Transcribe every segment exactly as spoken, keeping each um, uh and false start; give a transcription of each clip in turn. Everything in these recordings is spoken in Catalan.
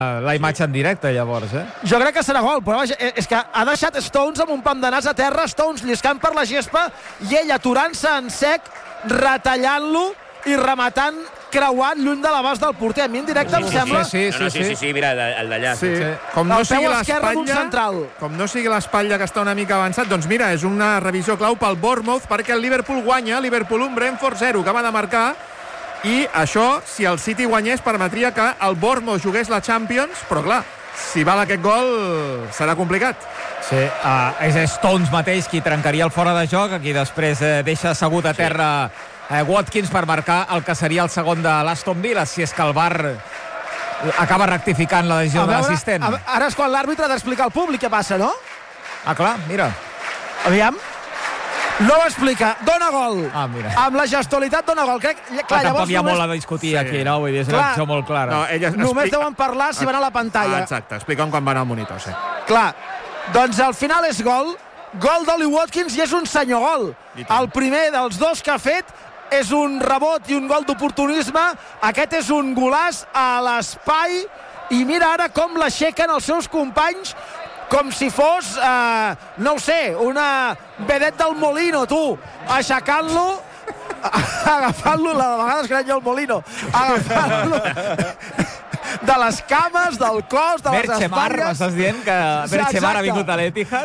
la imatge en directe, llavors, eh? Jo crec que serà gol, però vaja, és que ha deixat Stones amb un pam de nas a terra, Stones lliscant per la gespa i ell aturant-se en sec, retallant-lo i rematant creuant lluny de l'abast del porter. A mi en directe em sembla... Sí, sí, No, no, sí, sí, sí, mira, el d'allà. Sí. Com no El peu sigui esquerre d'un l'espatlla, central. com no sigui l'espatlla que està una mica avançat, doncs mira, és una revisió clau pel Bournemouth perquè el Liverpool guanya, Liverpool un, Brentford zero, acaba de marcar, i això, si el City guanyés, permetria que el Bournemouth jugués la Champions, però clar, si val aquest gol serà complicat. Sí, uh, és Stones mateix qui trencaria el fora de joc, aquí després eh, deixa assegut a terra eh, Watkins per marcar el que seria el segon de l'Aston Villa, si és que el V A R acaba rectificant la decisió de l'assistent. Ara és quan l'àrbitre ha d'explicar al públic què passa, no? Ah, clar, mira. Aviam. No ho explica, dona gol. Ah, mira. Amb la gestualitat dona gol. Crec, clar, Clar, llavors tampoc hi ha només, molt a discutir Sí. aquí, no? Vull dir, és una Clar. acció molt clara. No, ella només explica- deuen parlar si van a la pantalla. Ah, exacte, expliquen quan van al monitor, sí. Clar, doncs al final és gol, gol d'Ollie Watkins i és un senyor gol. I tant. El primer dels dos que ha fet és un rebot i un gol d'oportunisme. Aquest és un golàs a l'espai i mira ara com l'aixequen els seus companys com si fos, eh, no ho sé, una vedet del Molino, tu, aixecant-lo, agafant-lo, la de vegades crec jo el Molino, agafant-lo de les cames, del cos, de les Berchemar, espatlles. m'estàs dient que Berchemar ha vingut a l'Etihad?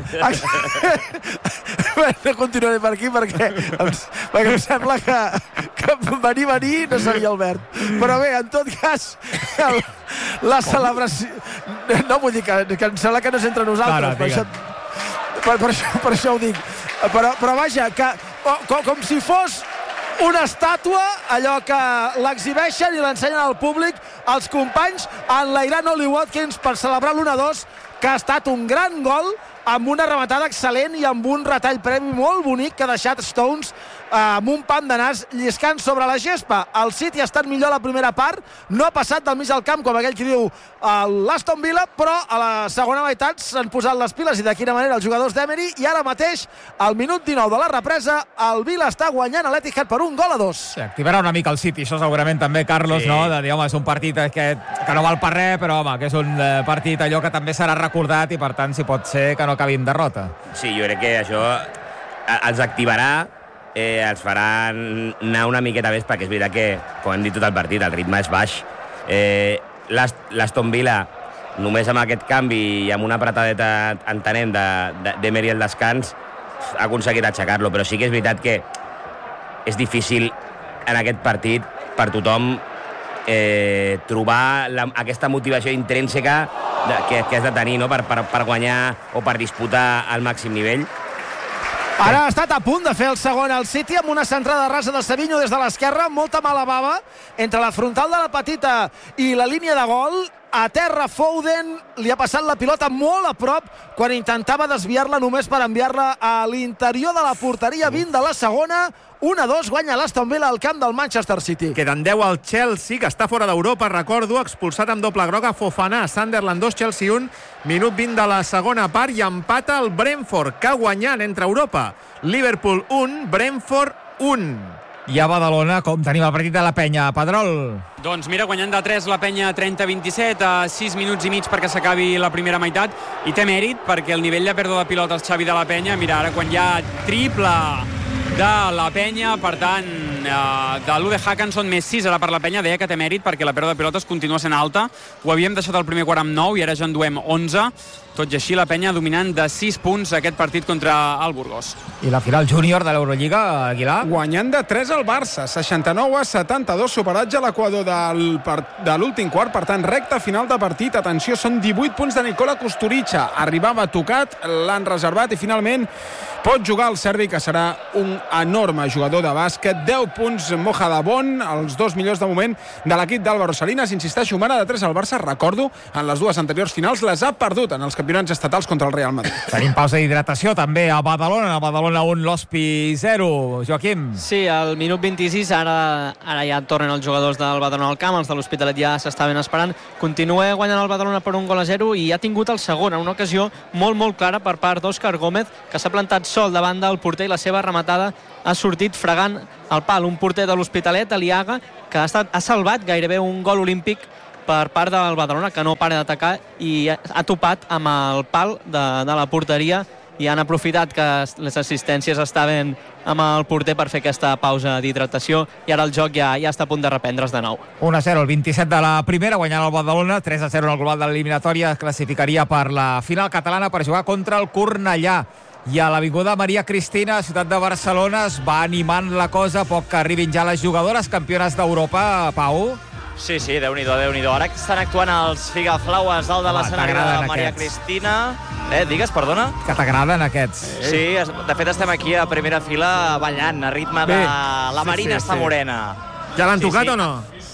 No continuaré per aquí perquè em, perquè em sembla que, que venir, venir no seria el verd. Però bé, en tot cas, el, la celebració... No, vull dir que, que em sembla que no és entre nosaltres. No, no, per, això, per, per, això, per això ho dic. Però, però vaja, que, com, com si fos una estàtua, allò que l'exhibeixen i l'ensenyen al públic, els companys enlairant Ollie Watkins per celebrar l'u a dos, que ha estat un gran gol, amb una rematada excel·lent i amb un retall previ molt bonic que ha deixat Stones eh, amb un pam de nas lliscant sobre la gespa. El City ha estat millor a la primera part, no ha passat del mig del camp, com aquell que diu l'Aston Villa, però a la segona meitat s'han posat les piles i de quina manera els jugadors d'Emery, i ara mateix, al minut dinou de la represa, el Villa està guanyant a l'Etihad per un gol a dos. Sí, activarà una mica el City, això segurament també, Carlos, Sí. no? De dir, home, és un partit que, que no val per res, però, home, que és un eh, partit allò que també serà recordat i, per tant, si pot ser que no acabi en derrota. Sí, jo crec que això eh, els activarà, eh, els farà anar una miqueta més, perquè és veritat que, com hem dit tot el partit, el ritme és baix. Eh, L'Aston Villa, només amb aquest canvi i amb una apretadeta, entenem, d'Emery al descans, ha aconseguit aixecar-lo, però sí que és veritat que és difícil en aquest partit per tothom eh, trobar la, aquesta motivació intrínseca de, que, que has de tenir, no? per, per, per guanyar o per disputar al màxim nivell. Ara ha estat a punt de fer el segon al City amb una centrada rasa de Savinho des de l'esquerra, molta mala bava entre la frontal de la petita i la línia de gol. A terra Foden li ha passat la pilota molt a prop quan intentava desviar-la només per enviar-la a l'interior de la porteria. Vint de la segona, u a dos, guanya l'Aston Villa al camp del Manchester City. Queden deu al Chelsea, que està fora d'Europa, recordo, expulsat amb doble groga Fofana, Sunderland dos, Chelsea un, minut vint de la segona part, i empata el Brentford, que guanyant entre Europa. Liverpool un, Brentford un. I a Badalona, com tenim el partit de la Penya, Pedrol? Doncs mira, guanyant de tres la Penya trenta a vint-i-set, a sis minuts i mig perquè s'acabi la primera meitat, i té mèrit perquè el nivell de pèrdua de pilotes Xavi de la Penya, mira, ara quan hi ha triple de la Penya, per tant, eh, de l'u de Hackanson més sis ara per la Penya, deia que té mèrit perquè la pèrdua de pilotes continua sent alta. Ho havíem deixat al primer quart amb nou i ara ja en duem onze. Tot i així, la Penya dominant de sis punts aquest partit contra el Burgos. I la final júnior de l'Eurolliga, Aguilar? Guanyant de tres al Barça, seixanta-nou a setanta-dos, superatge a l'equador del, de l'últim quart, per tant, recta final de partit. Atenció, són divuit punts de Nikola Kusturica. Arribava tocat, l'han reservat i finalment pot jugar el serbi, que serà un enorme jugador de bàsquet. deu punts Mojadabon, els dos millors de moment de l'equip d'Álvaro Salinas. Insisteixo, mana de tres al Barça, recordo, en les dues anteriors finals les ha perdut en els campionats estatals contra el Real Madrid. Tenim pausa d'hidratació també a Badalona, a Badalona un, l'Hospi zero. Joaquim. Sí, al minut vint-i-sis, ara, ara ja tornen els jugadors del Badalona al camp, els de l'Hospitalet ja s'estaven esperant. Continua guanyant el Badalona per un gol a zero i ha tingut el segon, en una ocasió molt, molt clara per part d'Òscar Gómez, que s'ha plantat sol davant del porter i la seva rematada ha sortit fregant el pal. Un porter de l'Hospitalet, Aliaga, que ha, estat, ha salvat gairebé un gol olímpic per part del Badalona, que no para d'atacar i ha topat amb el pal de, de la porteria i han aprofitat que les assistències estaven amb el porter per fer aquesta pausa d'hidratació i ara el joc ja, ja està a punt de reprendre's de nou. u a zero, el vint-i-set de la primera, guanyant el Badalona, tres a zero en el global de l'eliminatòria, es classificaria per la final catalana per jugar contra el Cornellà. I a l'Avinguda Maria Cristina, ciutat de Barcelona, es va animant la cosa, poc que arribin ja les jugadores campiones d'Europa, Pau. Sí, sí, Déu-n'hi-do, Déu-n'hi-do. Ara estan actuant els Figaflaues dalt de l'escenari de Maria Cristina. Eh, digues, perdona? Que t'agraden aquests. Sí, de fet estem aquí a primera fila ballant, a ritme de La Marina està morena. Ja l'han tocat o no?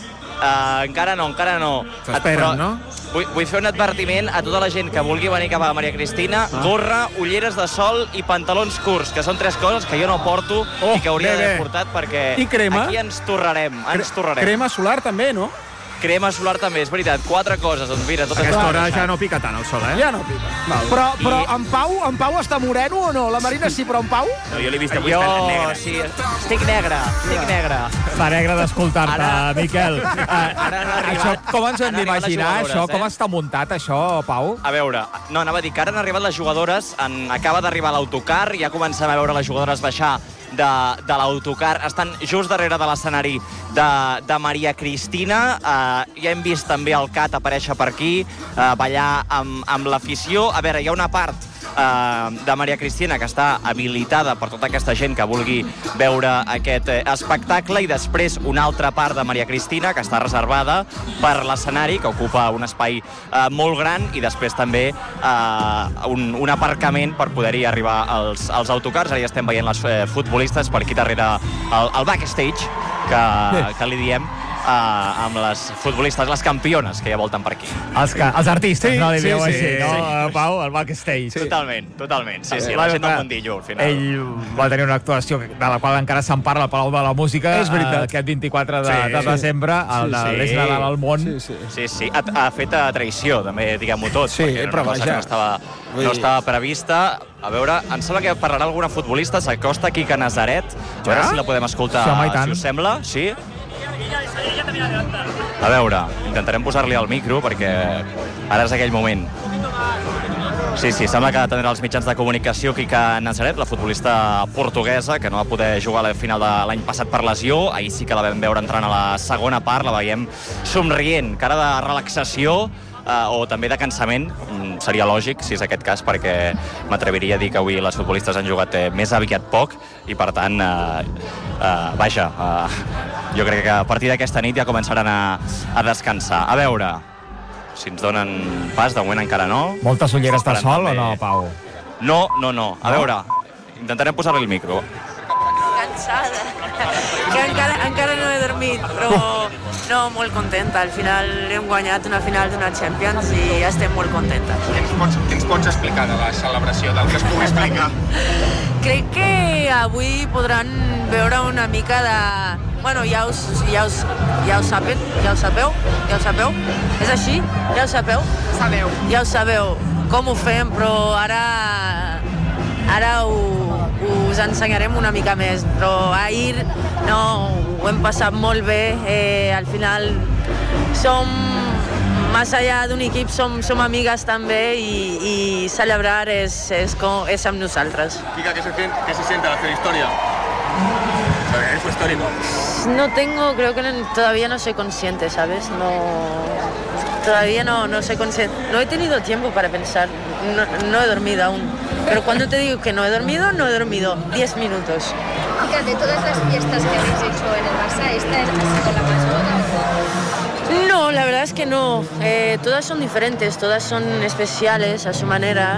Uh, encara no, encara no. S'esperen, no? Vull, vull fer un advertiment a tota la gent que vulgui venir cap a Maria Cristina. Ah. Gorra, ulleres de sol i pantalons curts, que són tres coses que jo no porto oh, i que hauria d'haver portat perquè I crema? Aquí ens torrarem, ens torrarem. Crema solar també, no? Crema solar també, és veritat. Quatre coses, doncs mira, totes... Aquesta hora ja no pica tant el sol, eh? Ja no pica. Val. Però, però en Pau, en Pau està moreno o no? La Marina sí, però en Pau? No, jo l'he vist avui jo, estant negre. Sí, estic negre, estic negre. Està negre d'escoltar-te, Miquel. Ara han arribat, això, com ens ho hem d'imaginar, això? Eh? Com està muntat, això, Pau? A veure, no, anava a dir que ara han arribat les jugadores, en, acaba d'arribar l'autocar, ja comencem a veure les jugadores baixar de, de l'autocar, estan just darrere de l'escenari de, de Maria Cristina, uh, ja hem vist també el Cat aparèixer per aquí, uh, ballar amb, amb l'afició. A veure, hi ha una part uh, de Maria Cristina que està habilitada per tota aquesta gent que vulgui veure aquest uh, espectacle, i després una altra part de Maria Cristina que està reservada per l'escenari, que ocupa un espai uh, molt gran, i després també uh, un, un aparcament per poder-hi arribar als, als autocars. Ara ja estem veient les uh, futbolistes per aquí darrere el, el backstage, que, que li diem, uh, amb les futbolistes, les campiones que ja volten per aquí. Els, que, els artistes, sí, no? Li sí, dieu sí, així, no? sí. Pau, el backstage. Sí. Totalment, totalment. Sí, sí, Eh, la bueno, gent del clar, mundillo, al final. Ell va tenir una actuació de la qual encara se'n parla al Palau de la Música, És veritat. eh, aquest vint-i-quatre de, Sí, de sí. desembre, el de Sí. l'Eix Nadal al món. Sí, sí. Sí, sí, ha, ha fet a traïció, també, diguem-ho tot, Sí, perquè era però una cosa vaja. que no estava, no estava prevista. A veure, em sembla que parlarà alguna futbolista, s'acosta aquí a Nazaret. A veure Ja? si la podem escoltar, Sí, home, i tant. si us sembla. Sí? A veure, intentarem posar-li al micro, perquè ara és aquell moment. Sí, sí, sembla que tindrà els mitjans de comunicació Quica Nazaret, la futbolista portuguesa, que no va poder jugar a la final de l'any passat per lesió. Ahir sí que la vam veure entrant a la segona part, la veiem somrient, cara de relaxació, eh, o també de cansament. Mm, seria lògic, si és aquest cas, perquè m'atreviria a dir que avui les futbolistes han jugat eh, més aviat poc, i per tant, eh, eh, vaja, eh, jo crec que a partir d'aquesta nit ja començaran a, a descansar. A veure, si ens donen pas, de moment encara no. Moltes ulleres de Esperem sol també. o no, Pau? No, no, no. A veure, intentarem posar-li el micro. Cansada, que encara, encara no he dormit, però no, molt contenta. Al final hem guanyat una final d'una Champions i estem molt contentes. Què ens pots, què ens pots explicar de la celebració, del que es pugui explicar? Crec que avui podran veure una mica de... Bueno, ja us, ja us, ja us saben, ja ho sabeu, ja ho sabeu? És així? Ja ho sabeu? Sabeu. Ja ho sabeu com ho fem, però ara, ara ho, us ensenyarem una mica més. Però ahir no, ho hem passat molt bé, eh, al final som, més enllà d'un equip, som, som amigues també, i, i celebrar és, és, com, és amb nosaltres. Quica, ¿qué se, qué se siente al hacer historia? Es histórico. No tengo, creo que no, todavía no soy consciente, ¿sabes? No, todavía no, no soy consciente. No he tenido tiempo para pensar, no, no he dormido aún. Pero cuando te digo que no he dormido, no he dormido diez minutos. Fíjate, de todas las fiestas que habéis hecho en el Barça, ¿esta ha sido la más loca o no? No, la verdad es que no. Eh, todas son diferentes, todas son especiales a su manera.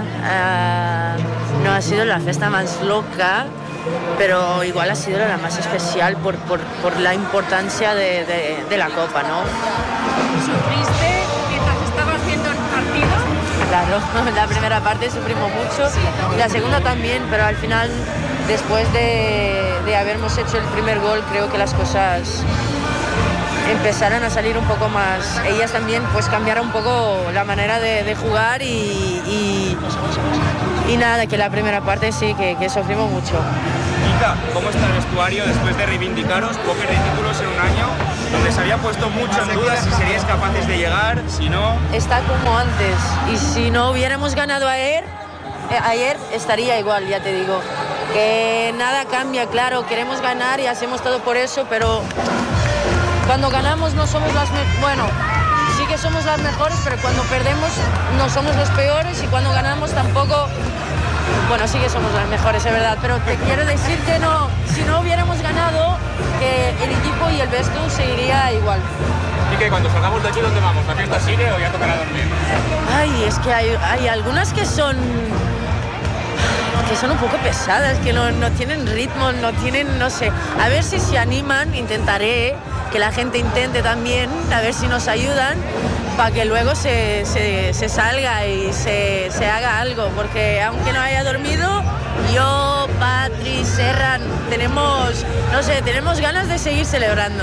Uh, no ha sido la fiesta más loca, pero igual ha sido la más especial por, por, por la importancia de, de, de la Copa, ¿no? ¿Sufriste mientras estabas viendo el partido? Claro, la primera parte sufrimos mucho, la segunda también, pero al final, después de, de habernos hecho el primer gol, creo que las cosas empezaron a salir un poco más. Ellas también pues cambiaron un poco la manera de, de jugar y, y, y nada, que la primera parte sí, que, que sufrimos mucho. Quica, ¿cómo está el vestuario después de reivindicaros póker de títulos en un año? donde se había puesto mucho en duda si seríais capaces de llegar, si no... Está como antes. Y si no hubiéramos ganado ayer, eh, ayer estaría igual, ya te digo. Que nada cambia, claro, queremos ganar y hacemos todo por eso, pero cuando ganamos no somos las mejores. Bueno, sí que somos las mejores, pero cuando perdemos no somos los peores y cuando ganamos tampoco... Bueno, sí que somos las mejores, es verdad, pero te quiero decir que no, si no hubiéramos ganado, que el equipo y el vestuario seguiría igual. ¿Y que cuando salgamos de aquí, dónde vamos? ¿La fiesta sigue o ya tocará dormir? Ay, es que hay, hay algunas que son... que son un poco pesadas, que no, no tienen ritmo, no tienen, no sé. A ver si se animan, intentaré que la gente intente también, a ver si nos ayudan, para que luego se, se, se salga y se, se haga algo, porque aunque no haya dormido, yo, Patri, Serran, tenemos, no sé, tenemos ganas de seguir celebrando.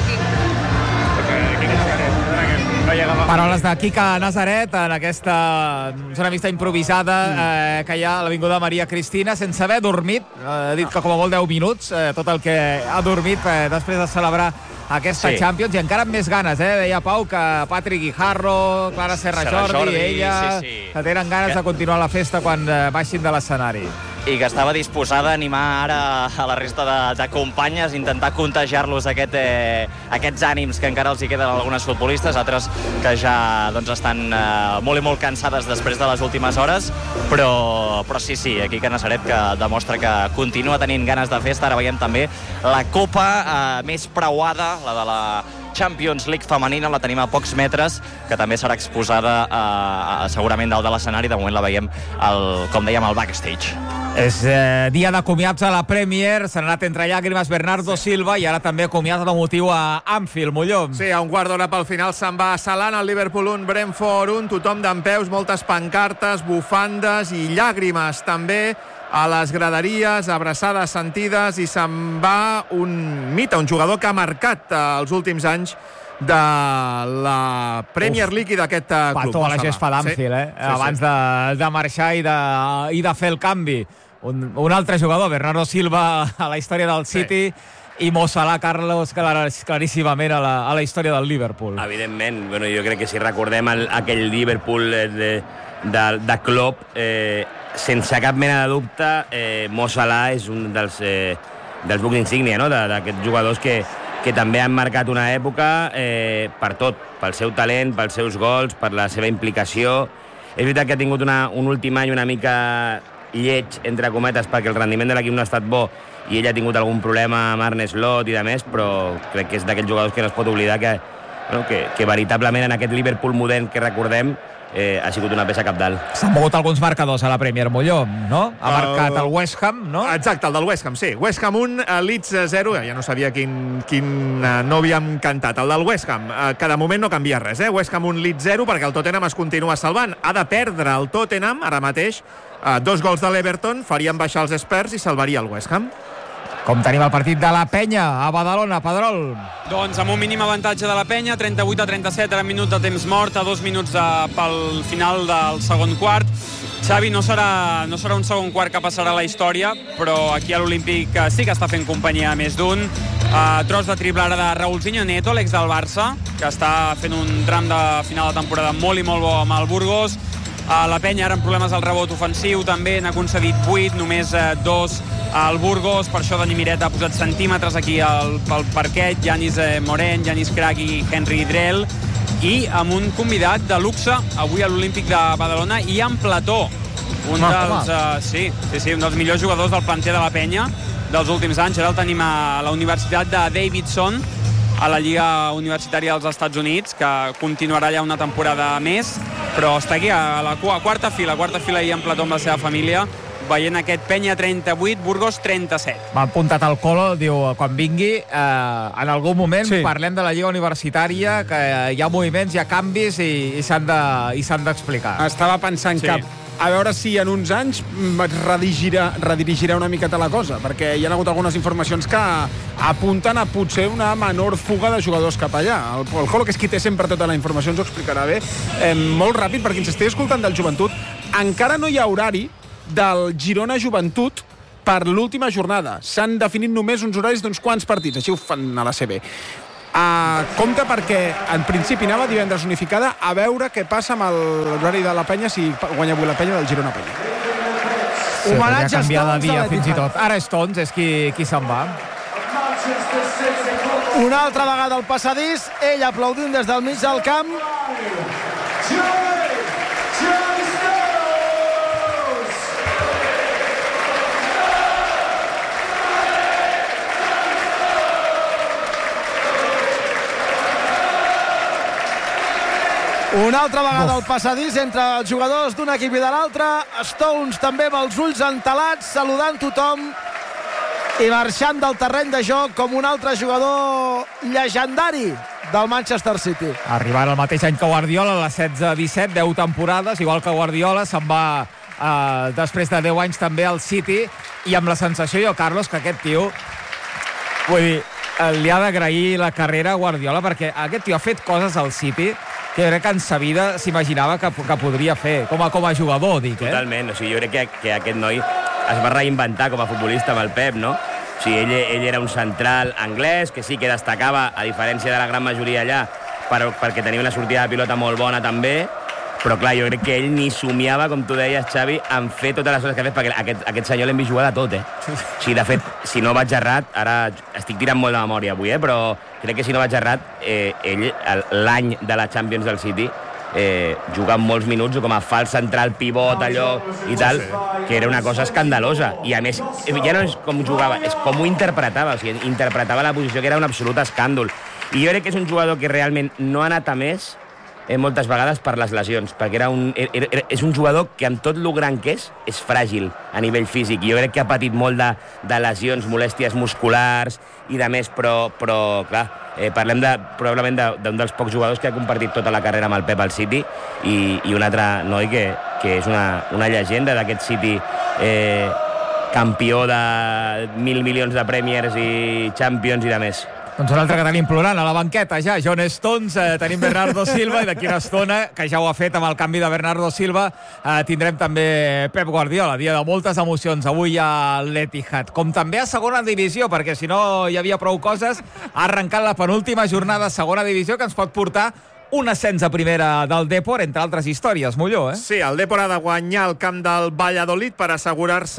Paraules de Quique Nazaret en aquesta zona vista improvisada eh, que hi ha a l'Avinguda Maria Cristina, sense haver dormit, eh, ha dit que com a molt deu minuts, eh, tot el que ha dormit eh, després de celebrar aquesta Sí. Champions, i encara amb més ganes, eh? Deia Pau que Patrick Guijarro, Clara Serra, Serra Jordi, Jordi, ella, sí, sí. que tenen ganes Que- de continuar la festa quan eh, baixin de l'escenari. I que estava disposada a animar ara a la resta de, de companyes, intentar contagiar-los aquest, eh, aquests ànims que encara els hi queden a algunes futbolistes, altres que ja doncs, estan eh, molt i molt cansades després de les últimes hores, però, però sí, sí, aquí que Nazaret que demostra que continua tenint ganes de festa. Ara veiem també la copa eh, més preuada, la de la Champions League femenina, la tenim a pocs metres, que també serà exposada eh, segurament dalt de l'escenari. De moment la veiem, al, com dèiem, al backstage. És eh, dia de comiats a la Premier, s'ha anat entre llàgrimes Bernardo Silva i ara també comiat de motiu a Anfield, Molló. Sí, a un quart d'hora pel final se'n va salant el Liverpool un, Brentford un, tothom dempeus, moltes pancartes, bufandes i llàgrimes també a les graderies, abraçades sentides, i se'n va un mite, un jugador que ha marcat eh, els últims anys de la Premier League i d'aquest eh, club. Petó a la gespa d'Anfield, eh? Sí, sí, Abans de, de marxar i de, i de fer el canvi. Un, un altre jugador, Bernardo Silva, a la història del City, sí. I Mo Salah, Carlos, clar, claríssimament a la, a la història del Liverpool. Evidentment, bueno, jo crec que si recordem el, aquell Liverpool eh, de, de, de Klopp, eh, sense cap mena de dubte, eh, Mo Salah és un dels, eh, dels bucs insígnia, no? D'aquests jugadors que, que també han marcat una època eh, per tot, pel seu talent, pels seus gols, per la seva implicació. És veritat que ha tingut una, un últim any una mica lleig, entre cometes, perquè el rendiment de l'equip no ha estat bo i ell ha tingut algun problema amb Arne Slot i de més, però crec que és d'aquells jugadors que no es pot oblidar que, bueno, que, que veritablement en aquest Liverpool modern que recordem eh, ha sigut una peça cabdal. S'han mogut alguns marcadors a la Premier, Molló, no? Ha marcat el West Ham, no? Exacte, el del West Ham, sí. West Ham un, Leeds zero, ja no sabia quin, quin no havíem cantat. El del West Ham, que de moment no canvia res, eh? West Ham un, Leeds zero, perquè el Tottenham es continua salvant. Ha de perdre el Tottenham, ara mateix, dos gols de l'Everton, farien baixar els Spurs i salvaria el West Ham. Com tenim el partit de la Penya a Badalona, Pedrol? Doncs amb un mínim avantatge de la Penya, trenta-vuit a trenta-set, ara minut de temps mort, a dos minuts de, pel final del segon quart. Xavi, no serà, no serà un segon quart que passarà a la història, però aquí a l'Olímpic sí que està fent companyia a més d'un. Uh, tros de triple ara de Raúlzinho Neto, l'ex del Barça, que està fent un tram de final de temporada molt i molt bo amb el Burgos. Uh, la Penya ara amb problemes al rebot ofensiu, també n'ha concedit vuit, només uh, dos al Burgos, per això Dani Miret ha posat centímetres aquí al, pel parquet, Yanis eh, Moren, Yanis Krag i Henry Drell, i amb un convidat de luxe avui a l'Olímpic de Badalona, Ian Plató, un ah, dels, uh, sí, sí, sí, un dels millors jugadors del planter de la Penya dels últims anys. Ara el tenim a la Universitat de Davidson, a la Lliga Universitària dels Estats Units, que continuarà allà una temporada més, però està aquí a la quarta fila, quarta fila Ian Plató amb la seva família, veient aquest Penya trenta-vuit, Burgos trenta-set. M'ha apuntat al Colo, diu, quan vingui, eh, en algun moment sí. Parlem de la Lliga Universitària, que hi ha moviments, hi ha canvis i, i s'han d'explicar. De, Estava pensant sí. que a veure si en uns anys redirigirà, redirigirà una miqueta la cosa, perquè hi ha hagut algunes informacions que apunten a potser una menor fuga de jugadors cap allà. El, el Colo, que és qui té sempre tota la informació, ens ho explicarà bé. Eh, molt ràpid, perquè ens estigui escoltant del Joventut, encara no hi ha horari del Girona Joventut per l'última jornada. S'han definit només uns horaris d'uns quants partits, així ho fan a la C B. Uh, compte perquè en principi anava divendres unificada, a veure què passa amb l'horari de la penya, si guanya avui la penya del Girona Penya. Sí, homenatge a Stones de dia, fins i tot. Ara Stones és qui, qui se'n va. Una altra vegada al passadís, ell aplaudint des del mig del camp. Una altra vegada al passadís entre els jugadors d'un equip i de l'altre. Stones també amb els ulls entelats, saludant tothom i marxant del terreny de joc com un altre jugador llegendari del Manchester City. Arribant el mateix any que Guardiola, a les setze disset, deu temporades, igual que Guardiola, se'n va eh, després de deu anys també al City, i amb la sensació jo, Carlos, que aquest tio, vull dir, eh, li ha d'agrair la carrera a Guardiola, perquè aquest tio ha fet coses al City que jo crec que en sa vida s'imaginava que, que podria fer, com a, com a jugador, dic, eh? Totalment, o sigui, jo crec que, que aquest noi es va reinventar com a futbolista amb el Pep, no? O sigui, ell, ell era un central anglès, que sí que destacava, a diferència de la gran majoria allà, per, perquè tenia una sortida de pilota molt bona també, però clar, jo crec que ell ni somiava, com tu deies, Xavi, en fer totes les coses que ha fet, perquè aquest, aquest senyor l'hem vist jugar de tot, eh? O sigui, de fet, si no vaig errat, ara estic tirant molt de memòria avui, eh? Però crec que si no vaig errat, eh, ell, l'any de la Champions del City, eh, jugant molts minuts com a fals central, pivot, allò i tal, que era una cosa escandalosa. I a més, ja no és com jugava, és com ho interpretava, o sigui, interpretava la posició, que era un absolut escàndol. I jo crec que és un jugador que realment no ha anat a més eh, moltes vegades per les lesions, perquè era un, era, era, és un jugador que amb tot lo gran que és, és fràgil a nivell físic, i jo crec que ha patit molt de, de lesions, molèsties musculars i de més, però, però clar, eh, parlem de, probablement d'un de, dels pocs jugadors que ha compartit tota la carrera amb el Pep al City, i, i un altre noi que, que és una, una llegenda d'aquest City, eh, campió de mil milions de Premiers i Champions i de més. Doncs un altre que tenim plorant a la banqueta ja, John Stones, eh, tenim Bernardo Silva, i d'aquí una estona, que ja ho ha fet amb el canvi de Bernardo Silva, eh, tindrem també Pep Guardiola, dia de moltes emocions avui a l'Etihad, com també a segona divisió, perquè si no hi havia prou coses, ha arrencat la penúltima jornada a segona divisió, que ens pot portar un ascens a primera del Depor, entre altres històries, Molló, eh? Sí, el Depor ha de guanyar el camp del Valladolid per assegurar-se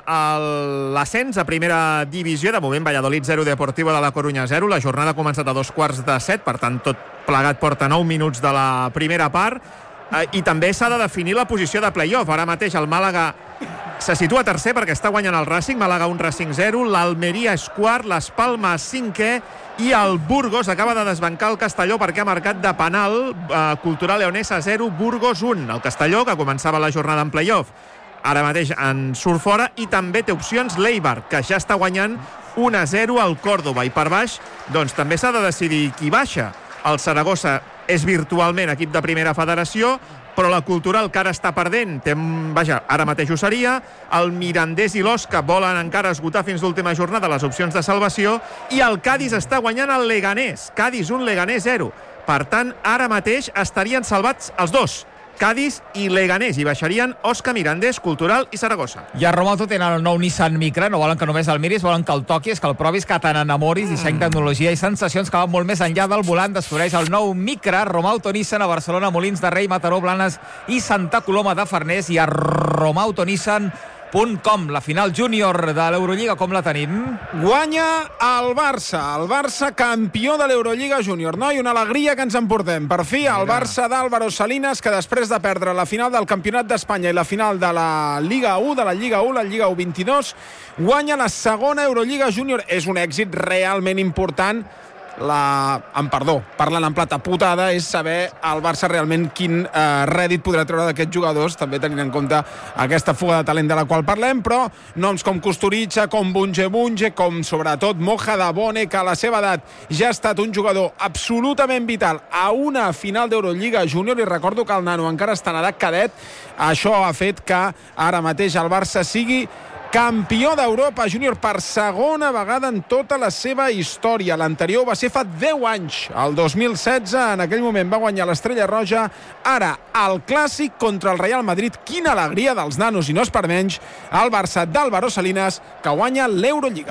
l'ascens a primera divisió. De moment, Valladolid zero, Deportivo de la Corunya zero. La jornada ha començat a dos quarts de set, per tant, tot plegat porta nou minuts de la primera part. Eh, I també s'ha de definir la posició de play-off. Ara mateix el Màlaga se situa tercer perquè està guanyant el Racing, Màlaga un, Racing zero, l'Almeria és quart, l'Es Palmes cinquè, i el Burgos acaba de desbancar el Castelló perquè ha marcat de penal, eh, Cultural Leonesa zero, Burgos un. El Castelló, que començava la jornada en play-off, ara mateix en surt fora, i també té opcions l'Eibar, que ja està guanyant un a zero al Córdoba, i per baix doncs també s'ha de decidir qui baixa. El Saragossa és virtualment equip de primera federació, però la Cultural, que ara està perdent, té, vaja, ara mateix ho seria, el Mirandés i l'Osca volen encara esgotar fins l'última jornada les opcions de salvació, i el Cádiz està guanyant el Leganés, Cádiz un, Leganés zero. Per tant, ara mateix estarien salvats els dos, Cádiz i Leganés, i baixarien Osca, Mirandés, Cultural i Saragossa. I a Romoto tenen el nou Nissan Micra, no volen que només el miris, volen que el toquis, que el provis, que te n'enamoris, disseny, tecnologia i sensacions que van molt més enllà del volant. Descobreix el nou Micra, Romauto Nissan, a Barcelona, Molins de Rei, Mataró, Blanes i Santa Coloma de Farners, i a romautonissan punt com. La final júnior de l'Eurolliga, com la tenim? Guanya el Barça, el Barça campió de l'Eurolliga júnior, no? I una alegria que ens emportem. Per fi, el Barça d'Álvaro Salinas, que després de perdre la final del Campionat d'Espanya i la final de la Lliga u, de la Lliga u, la Lliga u vint-i-dos, guanya la segona Eurolliga júnior. És un èxit realment important. La, amb perdó, parlant en plata putada, és saber el Barça realment quin eh, rèdit podrà treure d'aquests jugadors, també tenint en compte aquesta fuga de talent de la qual parlem, però noms com Kusturica, com Bunge Bunge, com sobretot Moja Dabone, que a la seva edat ja ha estat un jugador absolutament vital a una final d'Eurolliga júnior, i recordo que el nano encara està en edat cadet. Això ha fet que ara mateix el Barça sigui campió d'Europa júnior per segona vegada en tota la seva història. L'anterior va ser fa deu anys, el dos mil setze, en aquell moment va guanyar l'Estrella Roja. Ara, el clàssic contra el Real Madrid. Quina alegria dels nanos, i no és per menys, el Barça d'Álvaro Salinas, que guanya l'Eurolliga.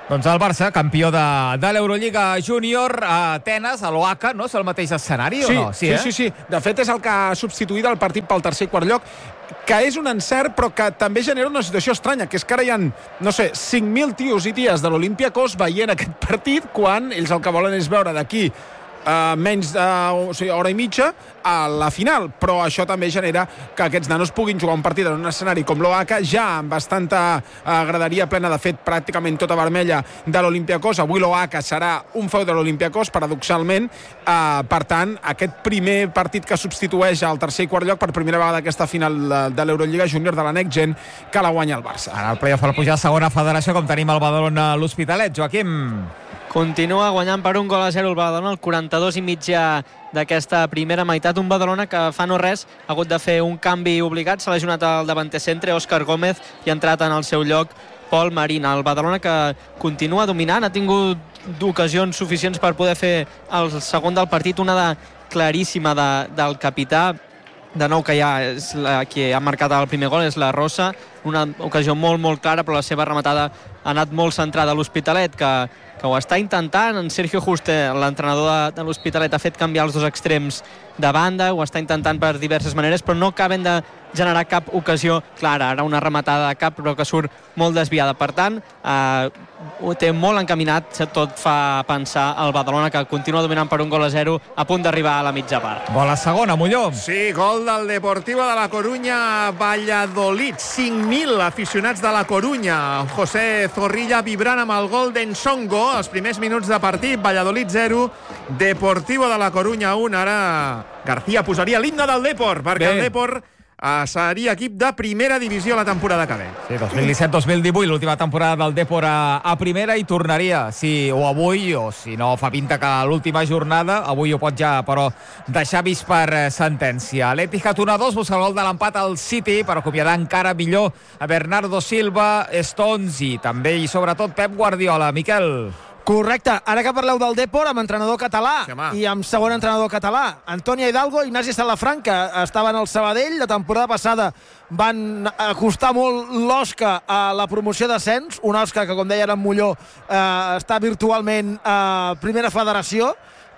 Doncs el Barça, campió de, de l'Eurolliga Júnior a Atenes, a l'O A C A, no? És el mateix escenari sí, o no? Sí, sí, eh? sí, sí. De fet, és el que ha substituït el partit pel tercer i quart lloc, que és un encert, però que també genera una situació estranya, que és que ara hi ha, no sé, cinc mil tios i ties de l'Olympiacos veient aquest partit, quan ells el que volen és veure d'aquí Uh, menys uh, o sigui, hora i mitja a la final, però això també genera que aquests nanos puguin jugar un partit en un escenari com l'O A C A, ja amb bastanta uh, graderia plena, de fet pràcticament tota vermella de l'Olympiacos. Avui l'O A C A serà un feu de l'Olympiacos, paradoxalment. Uh, per tant, aquest primer partit que substitueix al tercer i quart lloc per primera vegada aquesta final de, de l'Eurolliga Júnior de la Next Gen, que la guanya el Barça. Ara el playoff per pujar a segona federació, com tenim el Badalona a l'Hospitalet. Joaquim. Continua guanyant per un gol a zero el Badalona, el quaranta-dos i mitjà d'aquesta primera meitat. Un Badalona que fa no res ha hagut de fer un canvi obligat. Se l'ha lesionat al davanter centre, Òscar Gómez, i ha entrat en el seu lloc Pol Marina. El Badalona que continua dominant, ha tingut ocasions suficients per poder fer el segon del partit, una de claríssima de, del capità, de nou que ja és la, qui ha marcat el primer gol, és la Rosa, una ocasió molt, molt clara, però la seva rematada ha anat molt centrada a l'Hospitalet, que, que ho està intentant. En Sergio Juste, l'entrenador de, de l'Hospitalet, ha fet canviar els dos extrems de banda, ho està intentant per diverses maneres, però no acaben de generar cap ocasió clara. Ara una rematada de cap, però que surt molt desviada. Per tant, eh, ho té molt encaminat, tot fa pensar el Badalona, que continua dominant per un gol a zero, a punt d'arribar a la mitja part. Gol a segona, Molló. Sí, gol del Deportivo de la Coruña, Valladolid. cinc mil aficionats de la Coruña. José Zorrilla vibrant amb el gol d'Ensongo. Els primers minuts de partit, Valladolid zero, Deportivo de la Coruña un. Ara García posaria l'himne del Depor, perquè Bé. el Depor Uh, seria equip de primera divisió la temporada que ve. Sí, dos mil disset dos mil divuit, l'última temporada del Depor a, a primera, i tornaria, sí, o avui, o si no fa pinta que l'última jornada, avui ho pot ja, però deixar vist per eh, sentència. L'Etihad un a dos, busca el gol de l'empat al City, per acomiadar encara millor a Bernardo Silva, Stones i també i sobretot Pep Guardiola. Miquel. Correcte. Ara que parleu del Depor, amb entrenador català sí, i amb segon entrenador català, Antonio Hidalgo, Ignasi Salafranca estaven al Sabadell. La temporada passada van acostar molt l'Osca a la promoció d'ascens, un Osca que, com deia en Molló, eh, està virtualment a primera federació,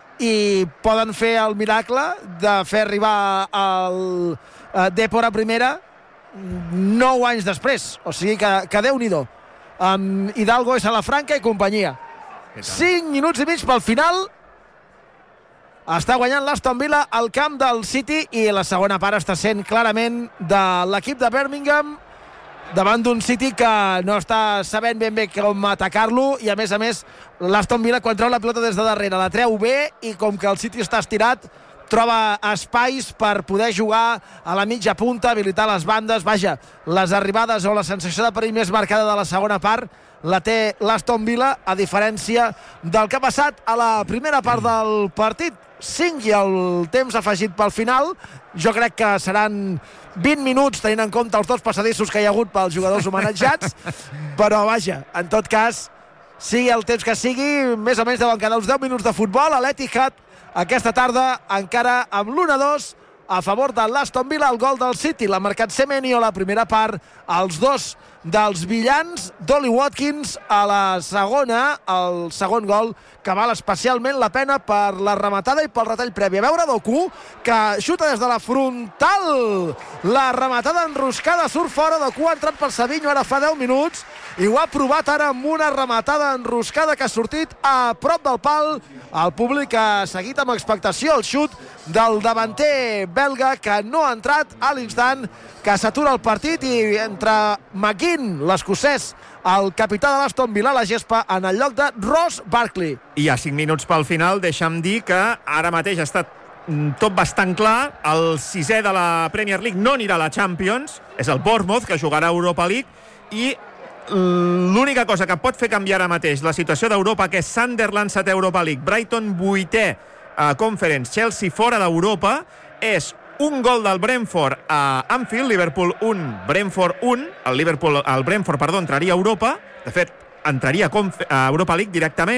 i poden fer el miracle de fer arribar el eh, Depor a primera nou anys després. O sigui que, que Déu-n'hi-do. Amb Hidalgo i Salafranca i companyia. cinc minuts i mig pel final. Està guanyant l'Aston Villa al camp del City, i la segona part està sent clarament de l'equip de Birmingham, davant d'un City que no està sabent ben bé com atacar-lo, i a més a més l'Aston Villa, quan treu la pilota des de darrere, la treu bé, i com que el City està estirat, troba espais per poder jugar a la mitja punta, habilitar les bandes. Vaja, les arribades o la sensació de perill més marcada de la segona part la té l'Aston Villa, a diferència del que ha passat a la primera part del partit. cinc i el temps afegit pel final. Jo crec que seran vint minuts, tenint en compte els dos passadissos que hi ha hagut pels jugadors homenatjats, però vaja, en tot cas, sigui el temps que sigui, més o menys deuen quedar uns deu minuts de futbol a l'Etihad aquesta tarda, encara amb l'u a dos a favor de l'Aston Villa. El gol del City l'ha marcat Semenyo a la primera part, els dos dels villans d'Ollie Watkins a la segona, el segon gol que val especialment la pena per la rematada i pel retall previ. A veure Doku, que xuta des de la frontal, la rematada enroscada surt fora. Doku ha entrat per Savinho ara fa deu minuts i ho ha provat ara amb una rematada enroscada que ha sortit a prop del pal. El públic ha seguit amb expectació el xut del davanter belga, que no ha entrat a l'instant que s'atura el partit, i entre McGinn, l'escocès, el capità de l'Aston Villa, la gespa en el lloc de Ross Barkley. I a cinc minuts pel final, deixa'm dir que ara mateix ha estat tot bastant clar. El sisè de la Premier League no anirà a la Champions, és el Bournemouth, que jugarà a Europa League, i l'única cosa que pot fer canviar ara mateix la situació d'Europa, que és Sunderland setè Europa League, Brighton vuitè a Conference, Chelsea fora d'Europa, és un gol del Brentford a Anfield, Liverpool un, Brentford un. El Liverpool, el Brentford, perdó, entraria a Europa. De fet, entraria a Europa League directament.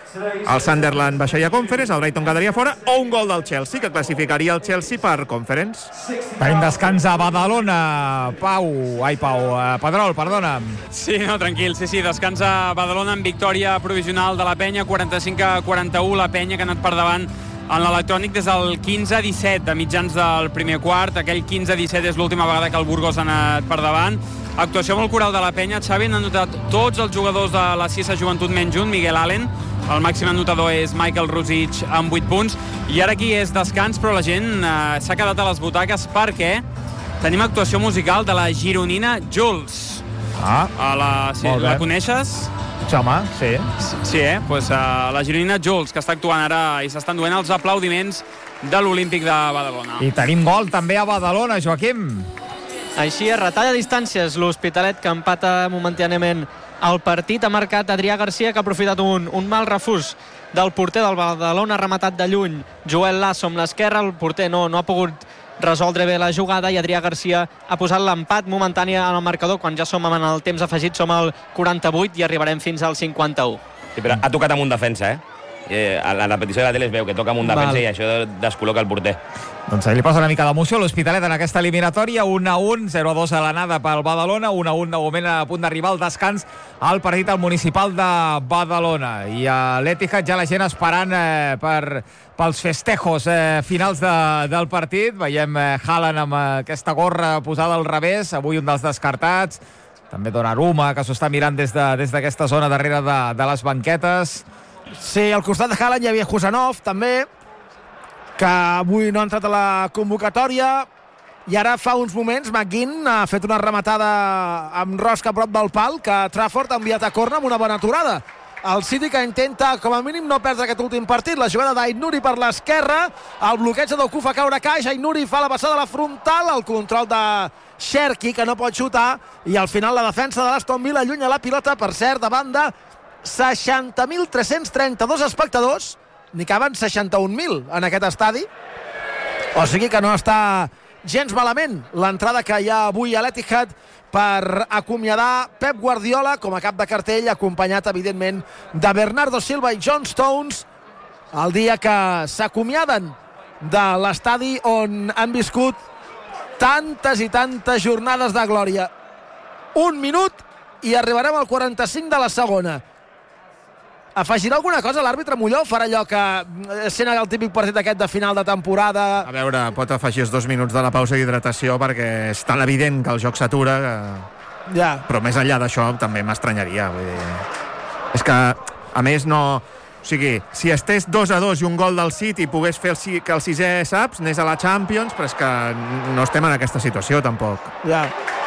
el Sunderland baixaria a Conference, el Brighton quedaria fora, o un gol del Chelsea, que classificaria el Chelsea per Conference. Tenim descans a Badalona. Pau, ai Pau, uh, Pedrol, perdona. Sí, no, tranquil, sí, sí, descansa Badalona en victòria provisional de la Penya, quaranta-cinc a quaranta-u, la Penya que ha anat per davant en l'electrònic des del quinze a disset, a mitjans del primer quart. Aquell quinze a disset és l'última vegada que el Burgos ha anat per davant. Actuació molt coral de la Penya. Xavi, han anotat tots els jugadors de la Cisa Joventut menys un, Miguel Allen. El màxim anotador és Michael Rosic amb vuit punts. I ara aquí és descans, però la gent eh, s'ha quedat a les butaques perquè tenim actuació musical de la gironina Jules. Ah, a la, sí, la coneixes? Sí, home, sí. Sí, eh? Pues, uh, la gironina Jules, que està actuant ara i s'estan duent els aplaudiments de l'Olímpic de Badalona. I tenim gol també a Badalona, Joaquim. Així es retalla distàncies l'Hospitalet, que empata momentàniament el partit. Ha marcat Adrià Garcia, que ha aprofitat un, un mal refús del porter del Badalona, rematat de lluny. Joel Lasso amb l'esquerra, el porter no, no ha pogut resoldre bé la jugada i Adrià Garcia ha posat l'empat momentani en el marcador. Quan ja som en el temps afegit som al quaranta-vuit i arribarem fins al cinquanta-u. Sí, però ha tocat amb un defensa, eh? eh a la repetició de la tele es veu que toca amb un defensa. Val. I això descol·loca el porter. Doncs ahí li posa una mica d'emoció a l'Hospitalet en aquesta eliminatòria. un a un, zero a dos a l'anada pel Badalona, un a un de moment a punt d'arribar al descans al partit al Municipal de Badalona. I a l'Etihad ja la gent esperant eh, per, pels festejos eh, finals de, del partit. Veiem eh, Haaland amb eh, aquesta gorra posada al revés, avui un dels descartats. També Donnarumma, que s'ho està mirant des d'aquesta de, zona darrere de, de les banquetes. Sí, al costat de Haaland hi havia Husanov, també, que avui no ha entrat a la convocatòria, i ara fa uns moments McGinn ha fet una rematada amb rosca a prop del pal, que Trafford ha enviat a corna amb una bona aturada. El City, que intenta com a mínim no perdre aquest últim partit. La jugada d'Aït-Nouri per l'esquerra, el bloqueig de Doku fa caure Caix, Aït-Nouri fa la passada a la frontal, el control de Cherki, que no pot xutar, i al final la defensa de l'Aston Villa allunya la pilota, per cert, davant de seixanta mil tres-cents trenta-dos espectadors. N'hi caben seixanta-un mil en aquest estadi, o sigui que no està gens malament l'entrada que hi ha avui a l'Etihad per acomiadar Pep Guardiola com a cap de cartell, acompanyat evidentment de Bernardo Silva i John Stones, el dia que s'acomiaden de l'estadi on han viscut tantes i tantes jornades de glòria. Un minut i arribarem al quaranta-cinc de la segona. Afegirà alguna cosa l'àrbitre Molló? Farà allò que sent el típic partit aquest de final de temporada? A veure, pot afegir els dos minuts de la pausa d'hidratació perquè és tan evident que el joc s'atura que... ja. Però més enllà d'això també m'estranyaria. Vull dir... És que, a més, no... O sigui, si estés dos a dos i un gol del City pogués fer el, que el sisè, saps, anés a la Champions, però és que no estem en aquesta situació, tampoc. Ja.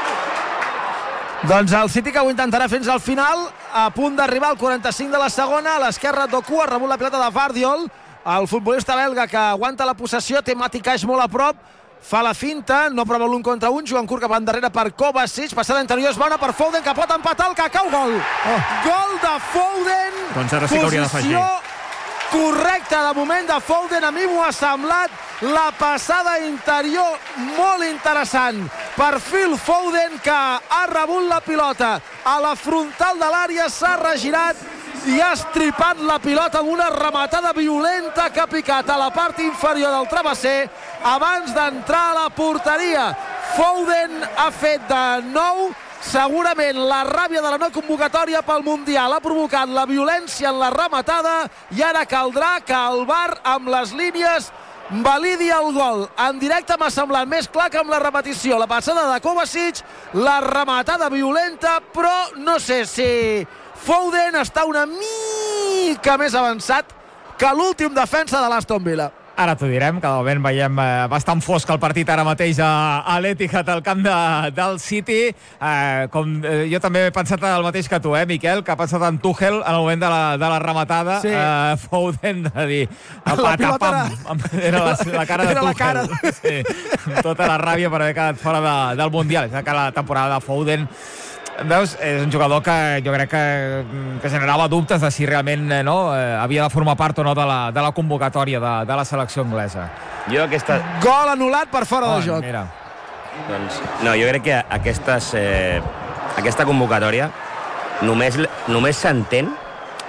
Doncs el City, que ho intentarà fins al final, a punt d'arribar al quaranta-cinc de la segona. A l'esquerra Doku ha rebut la pilota de Vardiol, el futbolista belga que aguanta la possessió, té Mati Caix molt a prop, fa la finta, no prova l'un contra un, jugant curt cap endarrere per Kovacic, passada interior és bona per Foden, que pot empatar el Cacau, gol! Oh. Gol de Foden! Doncs ara sí que hauria d'afegir. Correcte de moment de Foden, a mi m'ho ha semblat la passada interior molt interessant per Phil Foden, que ha rebut la pilota a la frontal de l'àrea, s'ha regirat i ha estripat la pilota amb una rematada violenta que ha picat a la part inferior del travesser abans d'entrar a la porteria. Foden ha fet de nou. Segurament la ràbia de la no convocatòria pel Mundial ha provocat la violència en la rematada i ara caldrà que el V A R amb les línies validi el gol. En directe m'ha semblat més clar que amb la repetició. La passada de Kovacic, la rematada violenta, però no sé si Foden està una mica més avançat que l'últim defensa de l'Aston Villa. Ara t'ho direm, que de moment veiem eh, bastant fosc el partit ara mateix a, a l'Etihad, al camp de, del City. Eh, com, eh, jo també he pensat el mateix que tu, eh, Miquel, que ha pensat en Tuchel en el moment de la, de la rematada. Sí. Eh, Foden, de dir... La pilota era... Era la, la cara de era Tuchel. La cara. Sí, amb tota la ràbia per haver quedat fora de, del Mundial. És que la temporada de Foden... Veus, és un jugador que jo crec que, que generava dubtes de si realment no, eh, havia de formar part o no de la, de la convocatòria de, de la selecció anglesa. Jo aquesta... Gol anul·lat per fora oh, de joc. Mira. Doncs, no, jo crec que aquestes, eh, aquesta convocatòria només, només s'entén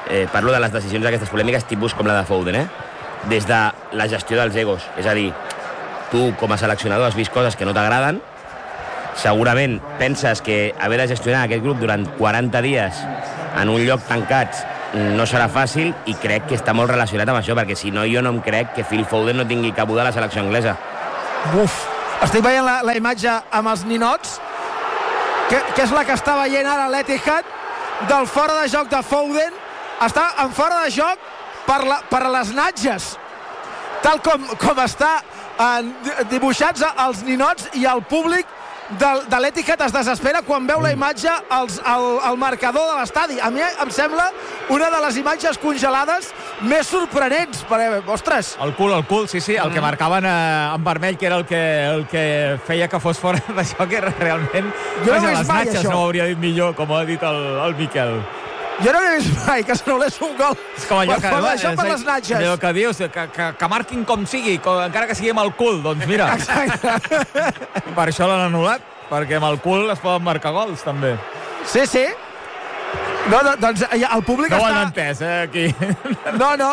eh, parlo de les decisions d'aquestes polèmiques tipus com la de Foden, eh? Des de la gestió dels egos. És a dir, tu com a seleccionador has vist coses que no t'agraden, segurament penses que haver de gestionar aquest grup durant quaranta dies en un lloc tancats no serà fàcil, i crec que està molt relacionat amb això, perquè si no jo no em crec que Phil Foden no tingui cabuda a la selecció anglesa. Uf, estic veient la, la imatge amb els ninots, que, que és la que està veient ara l'Etihad, del fora de joc de Foden. Està en fora de joc per, la, per les natges, tal com, com està en, dibuixats els ninots, i el públic de, de l'Etihad es desespera quan veu la imatge als, al, al marcador de l'estadi. A mi em sembla una de les imatges congelades més sorprenents, perquè, ostres... El cul, el cul, sí, sí, el que marcaven eh, en vermell, que era el que, el que feia que fos fora de joc, era realment... Jo no Vaja, he vist les mai, natges això. no ho hauria dit millor, com ha dit el, el Miquel. Jo no he vist mai que s'anul·lés un gol És com allò que, per, això per les natges. allò que dius, que, que, que marquin com sigui, com, encara que sigui amb el cul, doncs mira. Per això l'han anul·lat, perquè amb el cul es poden marcar gols, també. Sí, sí. No, no, doncs el públic no està... ho han entès, eh, aquí. No, no.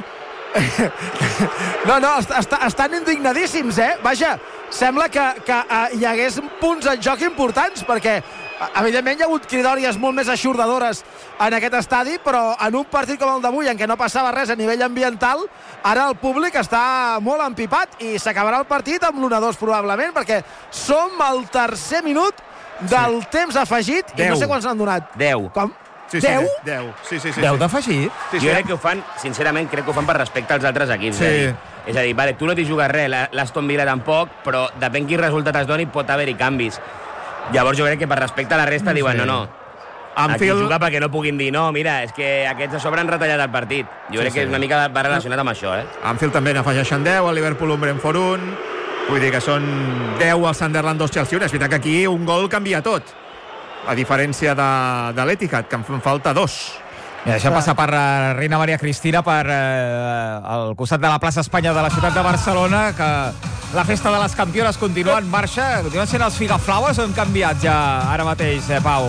No, no, est est estan indignadíssims, eh? Vaja, sembla que, que uh, hi hagués punts en joc importants, perquè evidentment hi ha hagut cridòries molt més aixordadores en aquest estadi, però en un partit com el d'avui, en què no passava res a nivell ambiental, ara el públic està molt empipat i s'acabarà el partit amb l'u a dos probablement, perquè som al tercer minut del sí. temps afegit i deu. no sé quants n'han donat. deu. Com? Sí, sí, deu? deu. Sí, sí, sí, deu sí. d'afegit? Sí, sí. Jo crec que ho fan, sincerament, crec que ho fan per respecte als altres equips. Sí. És a dir, és a dir vale, tu no t'hi jugues res, l'Aston Villa tampoc, però depèn quin resultat es doni, pot haver-hi canvis. Llavors jo crec que per respecte a la resta sí. diuen no, no, aquí Anfield... juga perquè no puguin dir no, mira, és que aquests a sobre han retallat el partit. Jo Sí, crec que sí. és una mica va relacionat amb això, eh? Anfield també n'afegeixen deu, el Liverpool un Brentford un, vull dir que són deu al Sunderland dos Chelsea un. És veritat que aquí un gol canvia tot, a diferència de, de l'Etihad, que en fan falta dos. I deixa passar per uh, Reina Maria Cristina, per uh, al costat de la plaça Espanya de la ciutat de Barcelona, que la festa de les campiones continua en marxa. Continuen sent els figaflaues o hem canviat ja ara mateix, eh, Pau?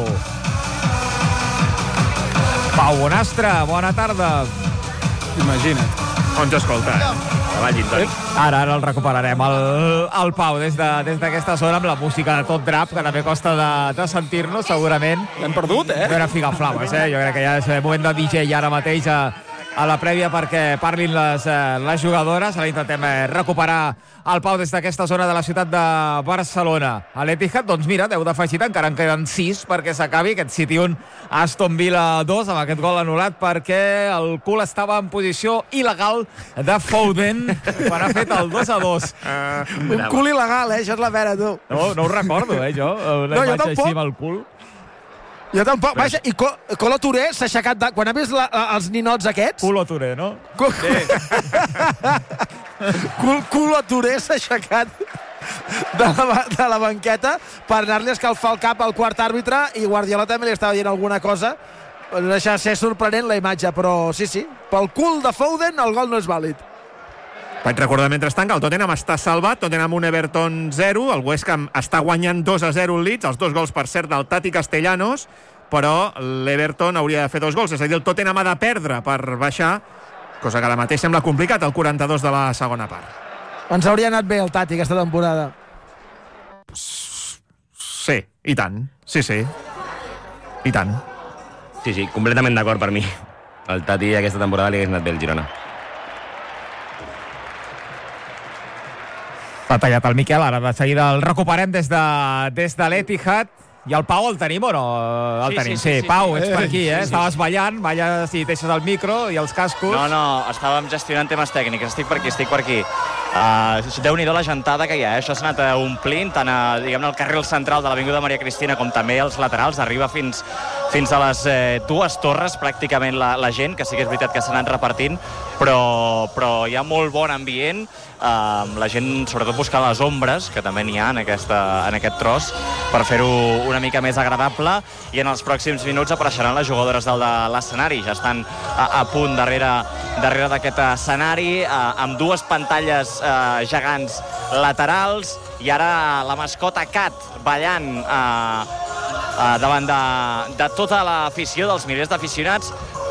Pau Bonastre, bona tarda. Imagina't. On t'escolta, eh? Ara, ara el recuperarem, el, el Pau, des d'aquesta de, zona, amb la música de tot drap, que també costa de, de sentir-nos, segurament. L'hem perdut, eh? No era figaflaues, eh? Jo crec que ja és moment de D J ara mateix a, a la prèvia perquè parlin les, eh, les jugadores. Ara intentem eh, recuperar el Pau des d'aquesta zona de la ciutat de Barcelona. A l'Etihad, doncs mira, deu d'afegit, encara en queden sis perquè s'acabi aquest City un, Aston Villa dos, amb aquest gol anul·lat perquè el cul estava en posició il·legal de Foden quan ha fet el dos a dos. Uh, un cul il·legal, eh? Això és la vera, tu. No, no ho recordo, eh, jo, una no, imatge així amb el cul. Jo tampoc. Però... Vaja, i Colo Touré s'ha aixecat de... Quan ha vist la, els ninots aquests... Culo Touré, no? Cu... Sí. Culo Touré s'ha aixecat de la, de la banqueta per anar-li a escalfar el cap al quart àrbitre, i Guardiola també li estava dient alguna cosa. No deixa de ser sorprenent la imatge, però sí, sí, pel cul de Foden el gol no és vàlid. Vaig recordar mentrestant que el Tottenham està salvat, Tottenham un Everton zero, el West Ham està guanyant dos a zero el Leeds, els dos gols, per cert, del Tati Castellanos, però l'Everton hauria de fer dos gols, és a dir, el Tottenham ha de perdre per baixar, cosa que ara mateix sembla complicat, el quaranta-dos de la segona part. Ens hauria anat bé el Tati aquesta temporada. Sí, i tant, sí, sí, i tant. Sí, sí, completament d'acord per mi. El Tati aquesta temporada li hagués anat bé el Girona. L'ha tallat el Miquel, ara de seguida el recuperem des de, des de l'Etihad. I el Pau el tenim o no? El sí, tenim, sí, sí, sí. sí. Pau, ets per aquí, eh? Sí, sí. Estaves ballant, balla si deixes el micro i els cascos. No, no, estàvem gestionant temes tècnics. Estic per aquí, estic per aquí. Uh, Déu-n'hi-do la gentada que hi ha, eh? Això s'ha anat omplint, tant a, diguem-ne, al carril central de l'Avinguda Maria Cristina com també als laterals. Arriba fins, fins a les eh, dues torres, pràcticament, la, la gent, que sí que és veritat que s'ha anat repartint, però, però hi ha molt bon ambient. Uh, la gent sobretot busca les ombres, que també n'hi ha en, aquesta, en aquest tros, per fer-ho una mica més agradable, i en els pròxims minuts apareixeran les jugadores del de l'escenari. Ja estan a, a punt darrere, darrere d'aquest escenari, uh, amb dues pantalles uh, gegants laterals, i ara la mascota Cat ballant uh, uh, davant de, de tota l'afició, dels milers d'aficionats.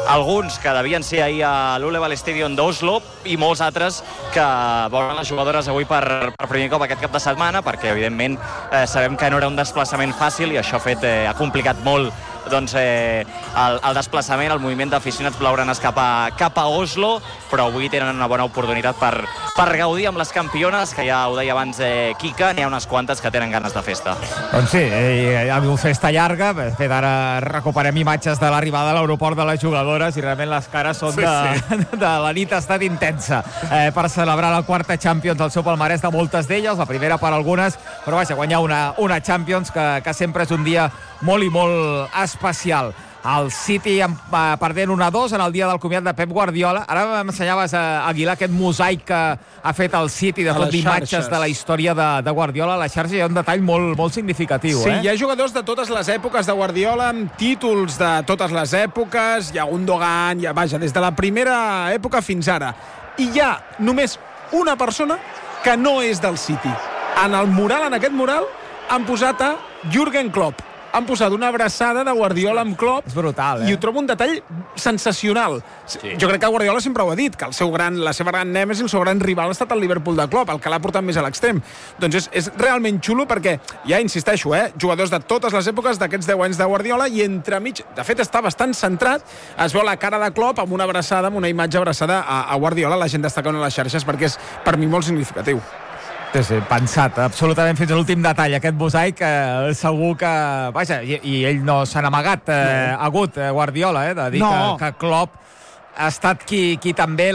alguns que devien ser ahir a l'Uleval Stadium d'Oslo i molts altres que veuran les jugadores avui per, per primer cop aquest cap de setmana, perquè evidentment eh, sabem que no era un desplaçament fàcil i això ha, fet, eh, ha complicat molt doncs, eh, el, el desplaçament, el moviment d'aficionats blaugranes cap a, cap a Oslo, però avui tenen una bona oportunitat per, per gaudir amb les campiones, que ja ho deia abans eh, Quica, n'hi ha unes quantes que tenen ganes de festa. Doncs sí, eh, ha hagut festa llarga, de fet ara recuperem imatges de l'arribada a l'aeroport de les jugadores i realment les cares són sí, de, sí. de la nit ha estat intensa eh, per celebrar la quarta Champions al seu palmarès de moltes d'elles, la primera per algunes, però vaja, guanyar una, una Champions que, que sempre és un dia molt i molt especial. El City eh, perdent un a dos en el dia del comiat de Pep Guardiola. Ara m'ensenyaves, a Aguilar, aquest mosaic que ha fet el City de tot d'imatges de la història de, de Guardiola. A la xarxa hi ha un detall molt, molt significatiu. Sí, eh? hi ha jugadors de totes les èpoques de Guardiola, amb títols de totes les èpoques. Hi ha Gundogan, hi ha, vaja, des de la primera època fins ara. I hi ha només una persona que no és del City. En el mural, en aquest mural, han posat a Jürgen Klopp. Han posat una abraçada de Guardiola amb Klopp. És brutal, eh? I ho trobo un detall sensacional. Sí. Jo crec que Guardiola sempre ho ha dit, que el seu gran, la seva gran nèmesi, el seu gran rival ha estat el Liverpool de Klopp, el que l'ha portat més a l'extrem. Doncs és, és realment xulo perquè, ja insisteixo, eh, jugadors de totes les èpoques d'aquests deu anys de Guardiola i entremig, de fet està bastant centrat, es veu la cara de Klopp amb una abraçada, amb una imatge abraçada a, a Guardiola, la gent destacant a les xarxes perquè és per mi molt significatiu. Sí, sí, pensat, absolutament fins a l'últim detall. Aquest mosaic eh, segur que... Vaja, i, i ell no s'ha amagat, eh, no. agut, eh, Guardiola, eh, de dir no. que, que Klopp ha estat qui, qui també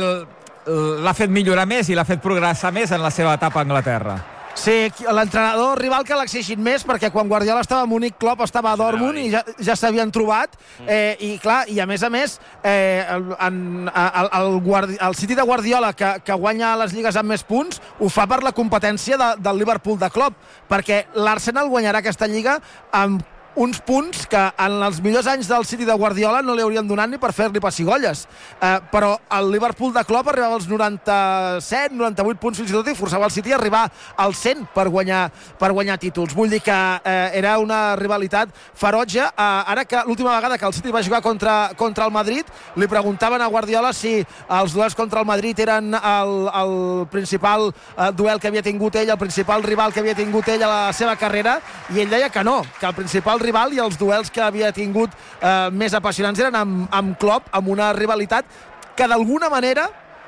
l'ha fet millorar més i l'ha fet progressar més en la seva etapa a Anglaterra. Sí, l'entrenador rival que l'exigit més, perquè quan Guardiola estava a Múnich, Klopp estava a Dortmund i ja, ja s'havien trobat, eh, i clar, i a més a més eh, el, en, el, el, Guardi, el City de Guardiola que, que guanya les lligues amb més punts ho fa per la competència de, del Liverpool de Klopp, perquè l'Arsenal guanyarà aquesta lliga amb uns punts que en els millors anys del City de Guardiola no li haurien donat ni per fer-li pessigolles. Eh, però el Liverpool de Klopp arribava als noranta-set, noranta-vuit punts fins i tot i forçava el City a arribar als cent per guanyar, per guanyar títols. Vull dir que eh, era una rivalitat ferotge. Eh, ara que l'última vegada que el City va jugar contra, contra el Madrid, li preguntaven a Guardiola si els duels contra el Madrid eren el, el principal eh, duel que havia tingut ell, el principal rival que havia tingut ell a la seva carrera, i ell deia que no, que el principal rival i els duels que havia tingut eh, més apassionants eren amb, amb Klopp, amb una rivalitat que d'alguna manera,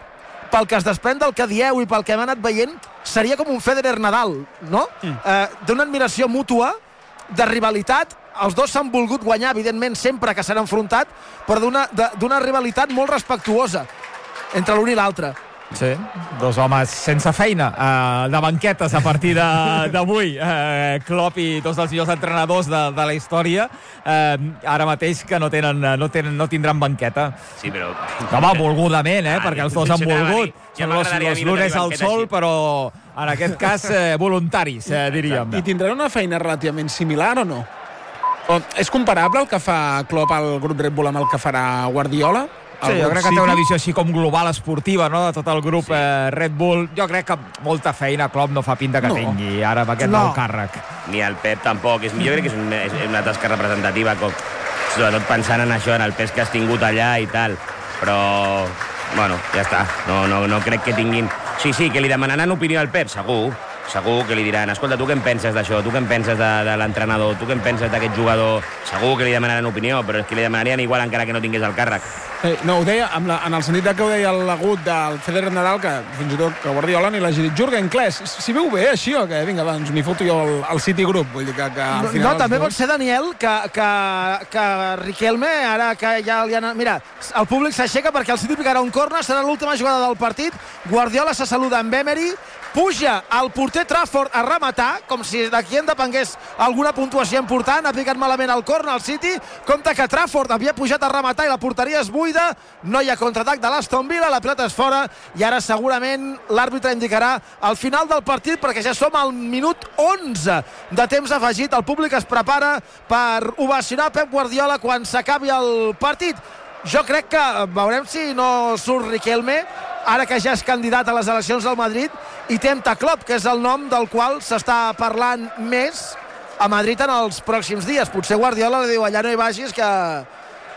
pel que es desprèn del que dieu i pel que hem anat veient, seria com un Federer-Nadal, no? Mm. Eh, d'una admiració mútua, de rivalitat. Els dos s'han volgut guanyar, evidentment, sempre que s'han enfrontat, però d'una d'una rivalitat molt respectuosa entre l'un i l'altre. Sí, dos homes sense feina, eh, de banquetes a partir d'avui. Eh, Klopp i dos dels millors entrenadors de, de la història, eh, ara mateix que no, tenen, no, tenen, no tindran banqueta. Sí, però... Home, volgudament, eh, ah, perquè els dos han volgut. Ja Són los, los lunes al sol, però en aquest cas eh, voluntaris, eh, diríem. I tindran una feina relativament similar o no? O és comparable el que fa Klopp al grup Red Bull amb el que farà Guardiola? Sí, jo crec que té una visió així com global esportiva, no?, de tot el grup sí. eh, Red Bull. Jo crec que molta feina Klopp no fa pinta que no. tingui ara amb aquest no. nou càrrec. Ni el Pep tampoc. És, jo crec que és, un, és una tasca representativa, com, sobretot pensant en això, en el pes que has tingut allà i tal. Però, bueno, ja està. No, no, no crec que tinguin... Sí, sí, que li demanaran opinió al Pep, segur. Segur que li diran, escolta, tu què en penses d'això? Tu què en penses de, de l'entrenador? Tu què en penses d'aquest jugador? Segur que li demanaran opinió, però és que li demanarien igual encara que no tingués el càrrec. Eh, no, ho deia amb la, en el sentit que ho deia l'agut del Federer-Nadal, que fins i tot que Guardiola ni l'hagi dit. Jürgen Klopp, si veu bé així o què? Vinga, doncs m'hi foto jo el, el City Group. Vull dir que, que al final... No, no també pot ser, Daniel, que, que, que Riquelme, ara que ja li han... Mira, el públic s'aixeca perquè el City picarà un córner, serà l'última jugada del partit. Guardiola se saluda amb Emery, puja el porter Trafford a rematar, com si d'aquí en depengués alguna puntuació important, ha picat malament el córner al City, compte que Trafford havia pujat a rematar i la porteria és buida, no hi ha contraatac de l'Aston Villa, la pilota és fora i ara segurament l'àrbitre indicarà el final del partit perquè ja som al minut onze de temps afegit, el públic es prepara per ovacionar Pep Guardiola quan s'acabi el partit. Jo crec que veurem si no surt Riquelme, ara que ja és candidat a les eleccions del Madrid, i tempta Klopp, que és el nom del qual s'està parlant més a Madrid en els pròxims dies. Potser Guardiola li diu, allà no hi vagis, que,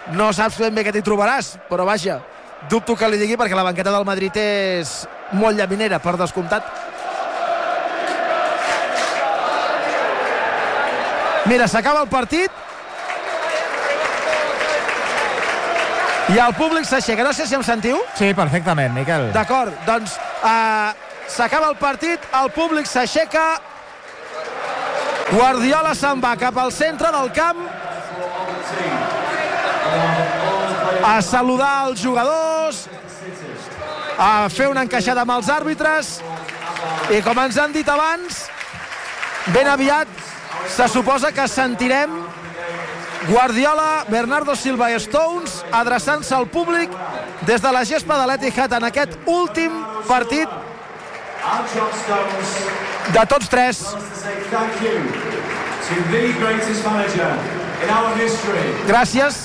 no saps ben bé què t'hi trobaràs, però vaja, dubto que li digui perquè la banqueta del Madrid és molt llaminera, per descomptat. Mira, s'acaba el partit i el públic s'aixeca. No sé si em sentiu. Sí, perfectament, Miquel. D'acord, doncs uh, s'acaba el partit, el públic s'aixeca, Guardiola se'n va cap al centre del camp a saludar els jugadors, a fer una encaixada amb els àrbitres, i com ens han dit abans, ben aviat se suposa que sentirem Guardiola, Bernardo Silva i Stones adreçant-se al públic des de la gespa de l'Etihad en aquest últim partit de tots tres. Gràcies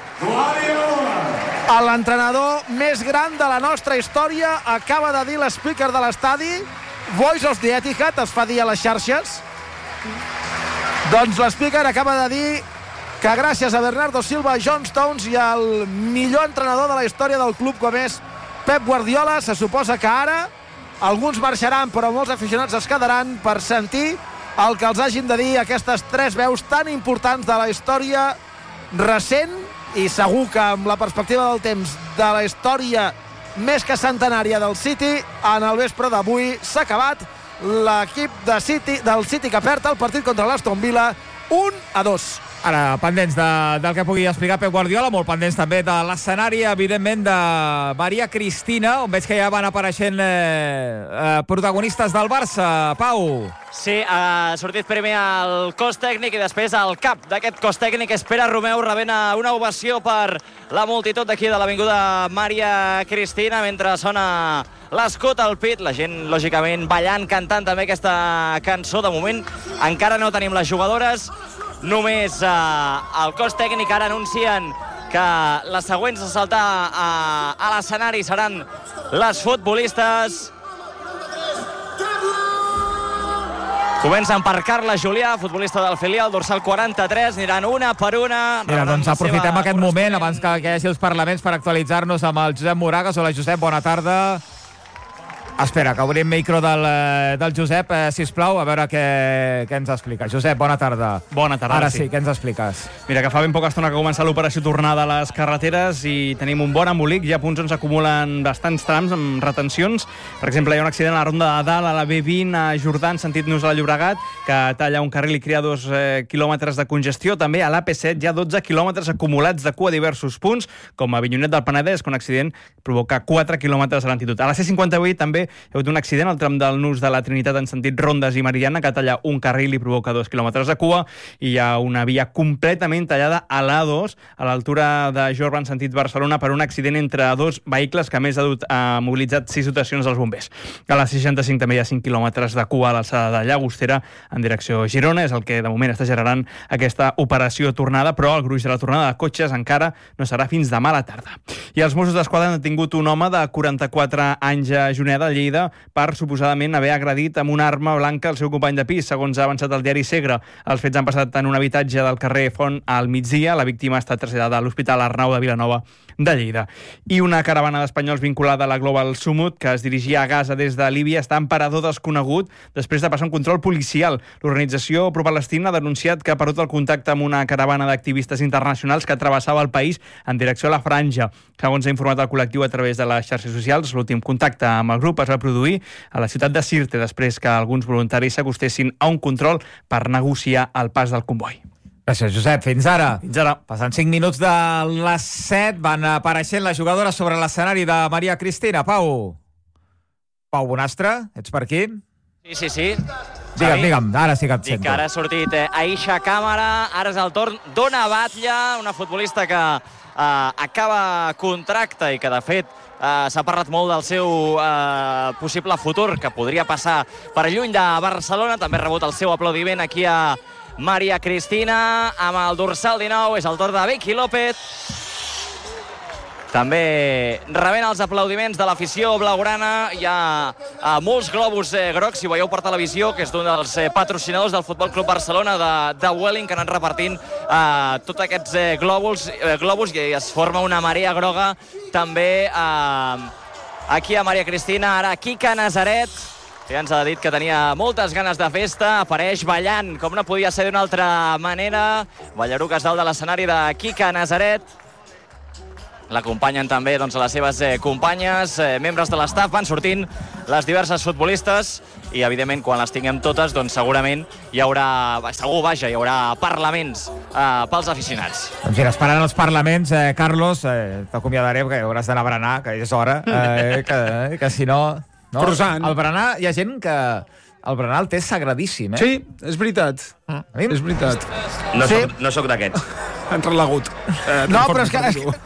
a l'entrenador més gran de la nostra història, acaba de dir l'speaker de l'estadi, Voice of the Etihad, es fa dir a les xarxes. Doncs l'speaker acaba de dir que gràcies a Bernardo Silva, John Stones i al millor entrenador de la història del club com és Pep Guardiola, se suposa que ara alguns marxaran però molts aficionats es quedaran per sentir el que els hagin de dir aquestes tres veus tan importants de la història recent i segur que amb la perspectiva del temps de la història més que centenària del City. En el vespre d'avui s'ha acabat l'equip de City, del City que perd el partit contra l'Aston Villa un a dos. Ara, pendents de, del que pugui explicar Pep Guardiola, molt pendents també de l'escenari, evidentment, de Maria Cristina, on veig que ja van apareixent eh, eh, protagonistes del Barça. Pau. Sí, ha sortit primer el cos tècnic i després el cap d'aquest cos tècnic és Pere Romeu, rebent una ovació per la multitud d'aquí de l'avinguda Maria Cristina, mentre sona l'escut al pit, la gent, lògicament, ballant, cantant també aquesta cançó. De moment encara no tenim les jugadores, només eh, el cos tècnic. Ara anuncien que les següents a saltar a, a l'escenari seran les futbolistes. Comencen per Carla Julià, futbolista del filial, dorsal quaranta-tres, aniran una per una. Mira, doncs aprofitem aquest moment abans que, que hi hagi els parlaments per actualitzar-nos amb el Josep Moragas. Hola, Josep, bona tarda. Espera, que obrim micro del, del Josep, eh, sisplau, a veure què, què ens explica. Josep, bona tarda. Bona tarda, Ara sí. sí, què ens expliques? Mira, que fa ben poca estona que comença l'operació tornada a les carreteres i tenim un bon embolic. Hi ha punts on s'acumulen bastants trams amb retencions. Per exemple, hi ha un accident a la ronda de dalt, a la B vint, a Jordà, en sentit Nus a la Llobregat, que talla un carril i crea dos eh, quilòmetres de congestió. També a l'A P set hi ha dotze quilòmetres acumulats de cua a diversos punts, com a Avinyonet del Penedès, que un accident provoca quatre quilòmetres de lentitud. A la C cinquanta-vuit també hi ha hagut un accident al tram del Nus de la Trinitat en sentit Rondes i Mariana, que talla un carril i provoca dos quilòmetres de cua, i hi ha una via completament tallada a l'A dos, a l'altura de Jorba en sentit Barcelona, per un accident entre dos vehicles que a més ha, dut, ha mobilitzat sis dotacions dels bombers. A la seixanta-cinc també hi ha cinc quilòmetres de cua a l'alçada de Llagostera en direcció a Girona, és el que de moment està generant aquesta operació tornada, però el gruix de la tornada de cotxes encara no serà fins demà a la tarda. I els Mossos d'Esquadra han detingut un home de quaranta-quatre anys a Juneda, a Lleida, per suposadament haver agredit amb una arma blanca el seu company de pis, segons ha avançat el diari Segre. Els fets han passat en un habitatge del carrer Font al migdia. La víctima ha estat traslladada a l'Hospital Arnau de Vilanova de Lleida. I una caravana d'espanyols vinculada a la Global Summit, que es dirigia a Gaza des de Líbia, està en parador desconegut després de passar un control policial. L'organització pro-palestina ha denunciat que ha perdut el contacte amb una caravana d'activistes internacionals que travessava el país en direcció a la Franja. Segons ha informat el col·lectiu a través de les xarxes socials, l'últim contacte amb el grup es va produir a la ciutat de Sirte després que alguns voluntaris s'acostessin a un control per negociar el pas del comboi. Gràcies, Josep. Fins ara. Fins ara. Passant cinc minuts de les set, van apareixent les jugadores sobre l'escenari de Maria Cristina. Pau. Pau Bonastre, ets per aquí? Sí, sí, sí. Digue'm, digue'm, ara sí que et Dic sento. que ara ha sortit eh, Aisha Càmera, ara és el torn d'Ona Batlle, una futbolista que eh, acaba contracte i que, de fet, eh, s'ha parlat molt del seu eh, possible futur, que podria passar per lluny de Barcelona. També ha rebut el seu aplaudiment aquí a Maria Cristina, amb el dorsal dinou, és el torn de Vicky López. també rebent els aplaudiments de l'afició blaugrana. Hi ha uh, molts globus eh, grocs, si ho veieu per televisió, que és d'un dels eh, patrocinadors del Futbol Club Barcelona, de, de Welling, que han anat repartint uh, tots aquests eh, globus, eh, globus i es forma una marea groga també uh, aquí a Maria Cristina. Ara Quique Nazaret, que ja ens ha dit que tenia moltes ganes de festa, apareix ballant, com no podia ser d'una altra manera. Ballaruques dalt de l'escenari de Quique Nazaret. L'acompanyen també doncs, les seves eh, companyes, eh, membres de l'estaf, van sortint les diverses futbolistes i, evidentment, quan les tinguem totes, doncs segurament hi haurà, segur, vaja, hi haurà parlaments eh, pels aficionats. Doncs mira, esperant els parlaments, eh, Carlos, eh, t'acomiadaré, perquè hauràs d'anar a berenar, que és hora, eh, que, que si no... no Croissant. Al berenar hi ha gent que... El berenar el té sagradíssim, eh? Sí, és veritat. Mm. És veritat. No Sí. soc, no soc d'aquests. Ha entrat l'agut. Eh, No, però és que... És que...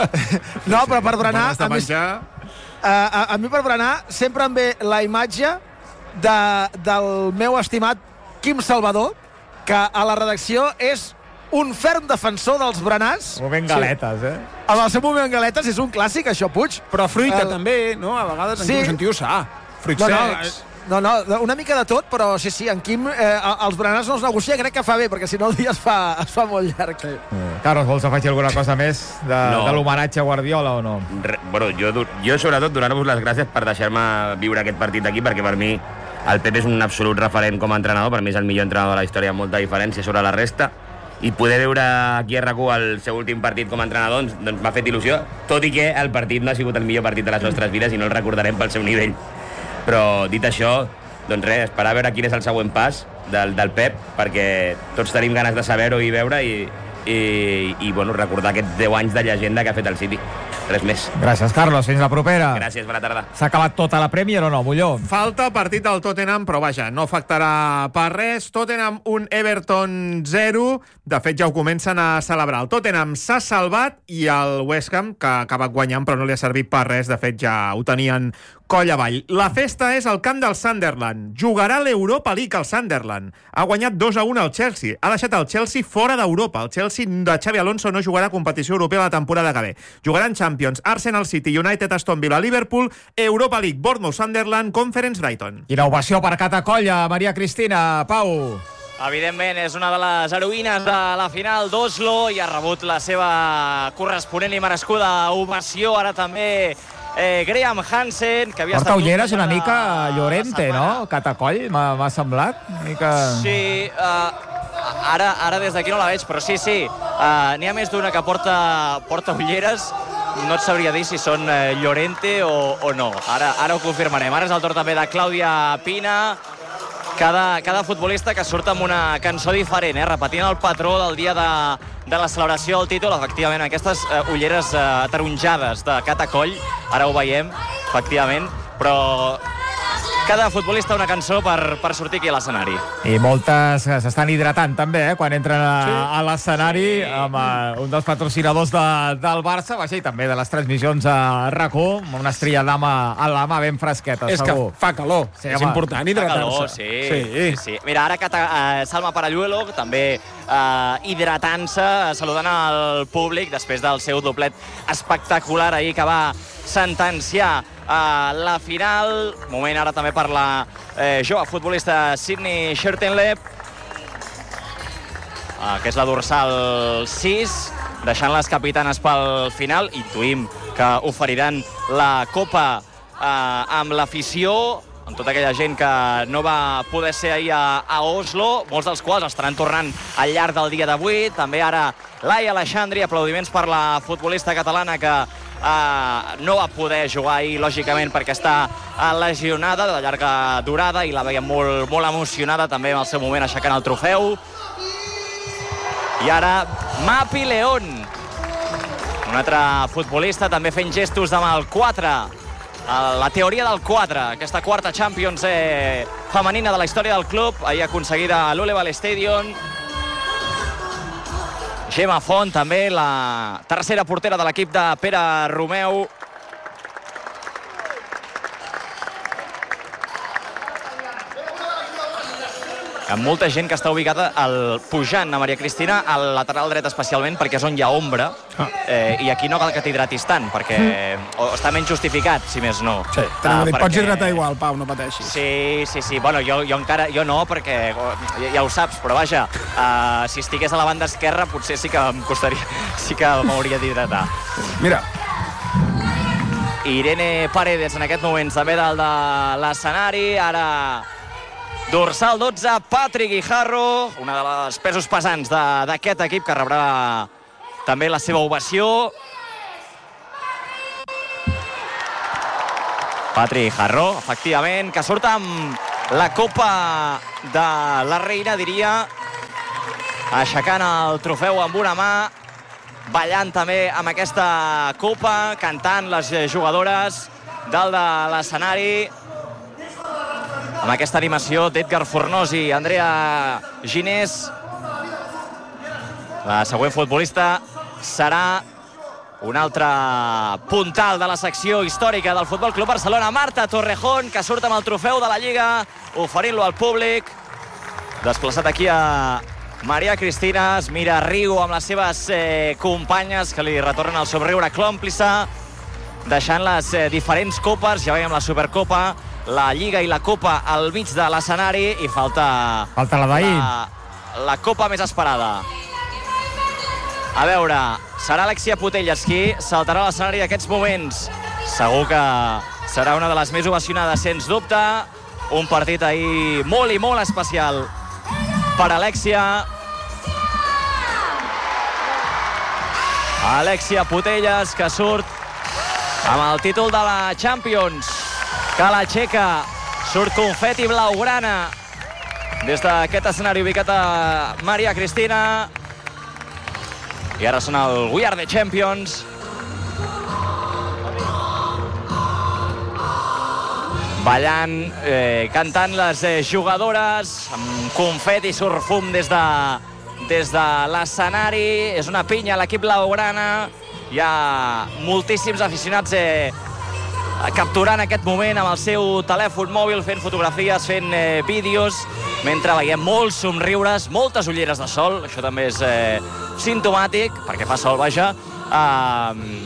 No, però per berenar... Bones de A mi, menjar. a, a, a mi per berenar sempre em ve la imatge de, del meu estimat Quim Salvador, que a la redacció és un ferm defensor dels berenars. Moment galetes, eh? Amb el seu moment galetes és un clàssic, això, Puig. Però fruita El- també, no? A vegades en Sí. Quim sentiu sa. Fruits No, no, secs. no, no, una mica de tot, però sí, sí, en Quim eh, els berenars no els negocia, crec que fa bé, perquè si no el dia es fa, es fa molt llarg. Sí. Carlos, vols afegir alguna cosa més de, No. de l'homenatge a Guardiola o no? Re, bueno, jo, du- jo sobretot donar-vos les gràcies per deixar-me viure aquest partit aquí, perquè per mi el Pep és un absolut referent com a entrenador, per mi és el millor entrenador de la història amb molta diferència sobre la resta, i poder veure aquí a R A C U el seu últim partit com a entrenador doncs, doncs m'ha fet il·lusió, tot i que el partit no ha sigut el millor partit de les nostres vides i no el recordarem pel seu nivell. Però dit això, doncs res, esperar a veure quin és el següent pas del, del Pep, perquè tots tenim ganes de saber-ho i veure i, i, i bueno, recordar aquests deu anys de llegenda que ha fet el City. Res més. Gràcies, Carlos. Fins la propera. Gràcies, bona tarda. S'ha acabat tota la Premier o no, Molló? Falta partit al Tottenham, però vaja, no afectarà per res. Tottenham un Everton zero. De fet, ja ho comencen a celebrar. El Tottenham s'ha salvat i el West Ham, que ha acabat guanyant, però no li ha servit per res. De fet, ja ho tenien coll avall. La festa és al camp del Sunderland. Jugarà l'Europa League al Sunderland. Ha guanyat dos a un al Chelsea. Ha deixat el Chelsea fora d'Europa. El Chelsea de Xabi Alonso no jugarà a competició europea la temporada que ve. Jugaran Champions, Arsenal, City, United, Aston Villa, Liverpool, Europa League, Bournemouth, Sunderland, Conference, Brighton. Quina ovació per Catacolla, Maria Cristina. Pau. Evidentment, és una de les heroïnes de la final d'Oslo i ha rebut la seva corresponent i merescuda ovació. Ara també eh, Graham Hansen, que havia Porta estat... ulleres una de- mica la Llorente, setmana. no? Catacoll, m'ha m'ha semblat. Una mica... Sí, uh, ara, ara des d'aquí no la veig, però sí, sí. Uh, N'hi ha més d'una que porta, porta ulleres. No et sabria dir si són uh, Llorente o, o no. Ara, ara ho confirmarem. Ara és el torn també de Clàudia Pina. Cada, cada futbolista que surt amb una cançó diferent, eh? Repetint el patró del dia de, de la celebració del títol. Efectivament, aquestes uh, ulleres uh, ataronjades de Catacoll, ara ho veiem, efectivament, però cada futbolista una cançó per, per sortir aquí a l'escenari. I moltes s'estan hidratant també, eh? Quan entren a, sí. a l'escenari amb uh, un dels patrocinadors de, del Barça, vaja, i també de les transmissions a R A C U, amb una estrella d'ama a la mà ben fresqueta, És segur. que fa calor. Sí, és home. important Fa hidratar-se. calor, sí, sí. sí, sí. Mira, ara Cata, uh, Salma Paralluelo també uh, hidratant-se, saludant al públic després del seu doblet espectacular ahir que va sentenciar a la final. Moment ara també per la eh, jove futbolista Sydney Schertenleb, uh, que és la dorsal sis, deixant les capitanes pel final. Intuïm que oferiran la copa uh, amb l'afició, amb tota aquella gent que no va poder ser ahir a, a Oslo, molts dels quals estaran tornant al llarg del dia d'avui. També ara Laia Aleixandri, aplaudiments per la futbolista catalana que Uh, no va poder jugar ahir, lògicament, perquè està uh, lesionada de llarga durada i la veiem molt, molt emocionada també en el seu moment aixecant el trofeu. I ara Mapi León, un altre futbolista també fent gestos amb el quatre, uh, la teoria del quatre, aquesta quarta Champions eh, femenina de la història del club, ahir aconseguida a l'Uleval Stadium. Gemma Font, també, la tercera portera de l'equip de Pere Romeu. amb molta gent que està ubicada al, pujant a Maria Cristina al lateral dret especialment, perquè és on hi ha ombra, eh, i aquí no cal que t'hidratis tant, perquè mm. està menys justificat, si més no. Sí, uh, perquè... pots hidratar igual, Pau, no pateixis. Sí, sí, sí, bueno, jo, jo encara, jo no, perquè ja, ja ho saps, però vaja, uh, si estigués a la banda esquerra potser sí que em costaria, sí que m'hauria d'hidratar. Mira. Irene Paredes en aquest moment també dalt de l'escenari, ara dorsal dotze, Patrick Guijarro, una de les pesos pesants d'aquest equip que rebrà també la seva ovació. Patrick Guijarro, efectivament, que surt amb la Copa de la Reina, diria, aixecant el trofeu amb una mà, ballant també amb aquesta copa, cantant les jugadores dalt de l'escenari, amb aquesta animació d'Edgar Fornós i Andrea Ginés. La següent futbolista serà un altre puntal de la secció històrica del Futbol Club Barcelona, Marta Torrejón, que surt amb el trofeu de la Lliga, oferint-lo al públic. Desplaçat aquí a Maria Cristina, es mira riu amb les seves eh, companyes, que li retornen el somriure còmplice, deixant les eh, diferents copes. Ja veiem la Supercopa, la Lliga i la Copa al mig de l'escenari, i falta, falta la d'ahir, la, la Copa més esperada. A veure, serà Alexia Putellas qui saltarà a l'escenari d'aquests moments. Segur que serà una de les més ovacionades, sens dubte. Un partit ahir molt i molt especial per Alexia. Alexia Putellas, que surt amb el títol de la Champions, que l'aixeca, surt confeti blaugrana des d'aquest escenari ubicat a Maria Cristina, i ara sona el We Are the Champions. Ballant, eh, cantant les eh, jugadores, amb confeti, surt fum des de, des de l'escenari. És una pinya a l'equip blaugrana. Hi ha moltíssims aficionats eh, capturant aquest moment amb el seu telèfon mòbil, fent fotografies, fent eh, vídeos, mentre veiem molts somriures, moltes ulleres de sol. Això també és eh, simptomàtic, perquè fa sol, vaja. Uh,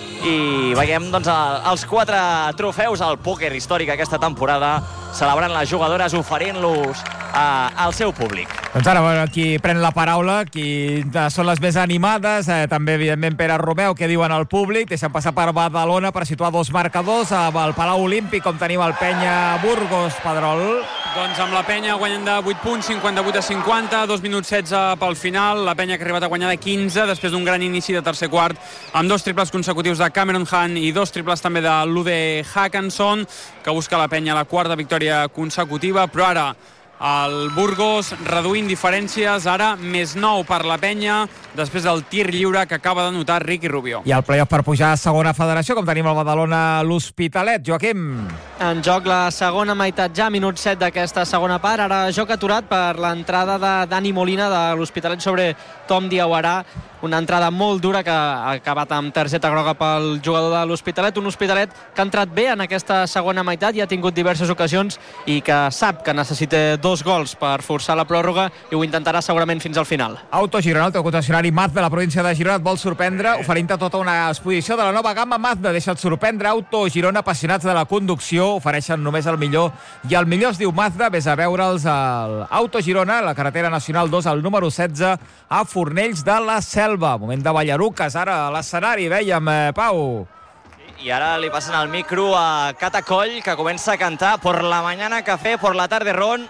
I veiem doncs, els quatre trofeus al pòquer històric aquesta temporada, celebrant les jugadores, oferint-los uh, al seu públic. Doncs ara, bueno, qui pren la paraula, qui són les més animades, eh, també, evidentment, Pere Romeu, què diuen al públic. Deixen passar per Badalona per situar dos marcadors, amb el Palau Olímpic, com tenim el Penya Burgos, Pedrol. Doncs amb la Penya guanyant de vuit punts, cinquanta-vuit a cinquanta, dos minuts setze pel final. La Penya que ha arribat a guanyar de quinze, després d'un gran inici de tercer quart, amb dos triples consecutius de Cameron Hunt i dos triples també de Lude Hackanson, que busca la Penya la quarta victòria consecutiva, però ara el Burgos reduint diferències, ara més nou per la Penya, després del tir lliure que acaba de notar Ricky Rubio. I el playoff per pujar a segona federació, com tenim el Badalona l'Hospitalet. Joaquim. En joc la segona meitat ja, minut set d'aquesta segona part. Ara joc aturat per l'entrada de Dani Molina de l'Hospitalet sobre Tom Diawara. Una entrada molt dura que ha acabat amb targeta groga pel jugador de l'Hospitalet. Un Hospitalet que ha entrat bé en aquesta segona meitat i ha tingut diverses ocasions i que sap que necessita dos gols per forçar la pròrroga i ho intentarà segurament fins al final. Auto Girona, el teu concessionari Mazda de la província de Girona, et vol sorprendre oferint-te tota una exposició de la nova gamma Mazda. Deixa't sorprendre. Auto Girona, apassionats de la conducció, ofereixen només el millor, i el millor es diu Mazda. Ves a veure'ls al Auto Girona, la carretera nacional dos, al número setze, a Fornells de la Selva. Moment de Ballaruques, ara a l'escenari, vèiem, eh, Pau. I ara li passen el micro a Cata Coll, que comença a cantar Por la mañana café, por la tarde ron.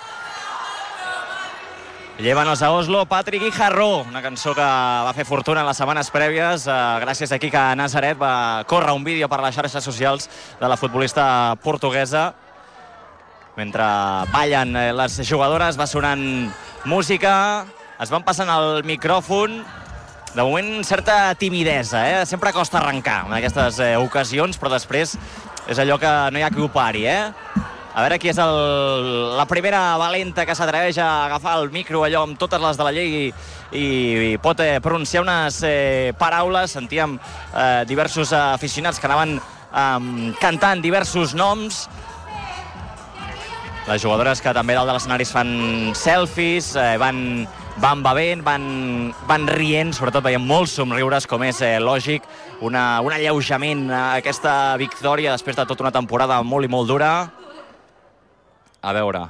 Llévanos a Oslo, Patrick Guijarro, una cançó que va fer fortuna en les setmanes prèvies, eh, gràcies a Kika Nazaret. Va córrer un vídeo per les xarxes socials de la futbolista portuguesa. Mentre ballen eh, les jugadores, va sonant música, es van passant el micròfon. De moment, certa timidesa, eh? Sempre costa arrencar en aquestes eh, ocasions, però després és allò que no hi ha qui ho pari, eh? A veure qui és el, la primera valenta que s'atreveix a agafar el micro allò amb totes les de la llei i, i pot eh, pronunciar unes eh, paraules. Sentíem eh, diversos aficionats que anaven eh, cantant diversos noms. Les jugadores que també dalt de l'escenari es fan selfies, eh, van, van bevent, van, van rient, sobretot veiem molts somriures, com és eh, lògic, una, un alleujament a aquesta victòria després de tota una temporada molt i molt dura. A veure...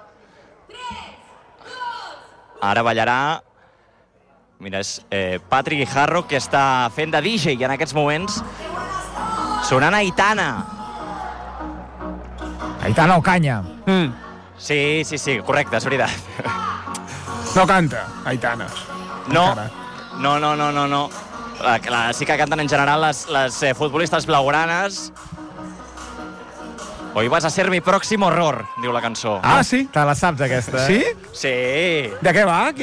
Ara ballarà... Mira, és eh, Patrick Guijarro, que està fent de D J en aquests moments. Sonant Aitana. Aitana Ocaña. Mm. Sí, sí, sí, correcte, és veritat. No canta, Aitana. No, no, no, no, no. no. La, la, sí que canten en general les, les eh, futbolistes blaugranes. Hoy vas a ser mi próximo horror, diu la cançó. Ah, sí? Te la saps, aquesta, eh? Sí? Sí. De què va?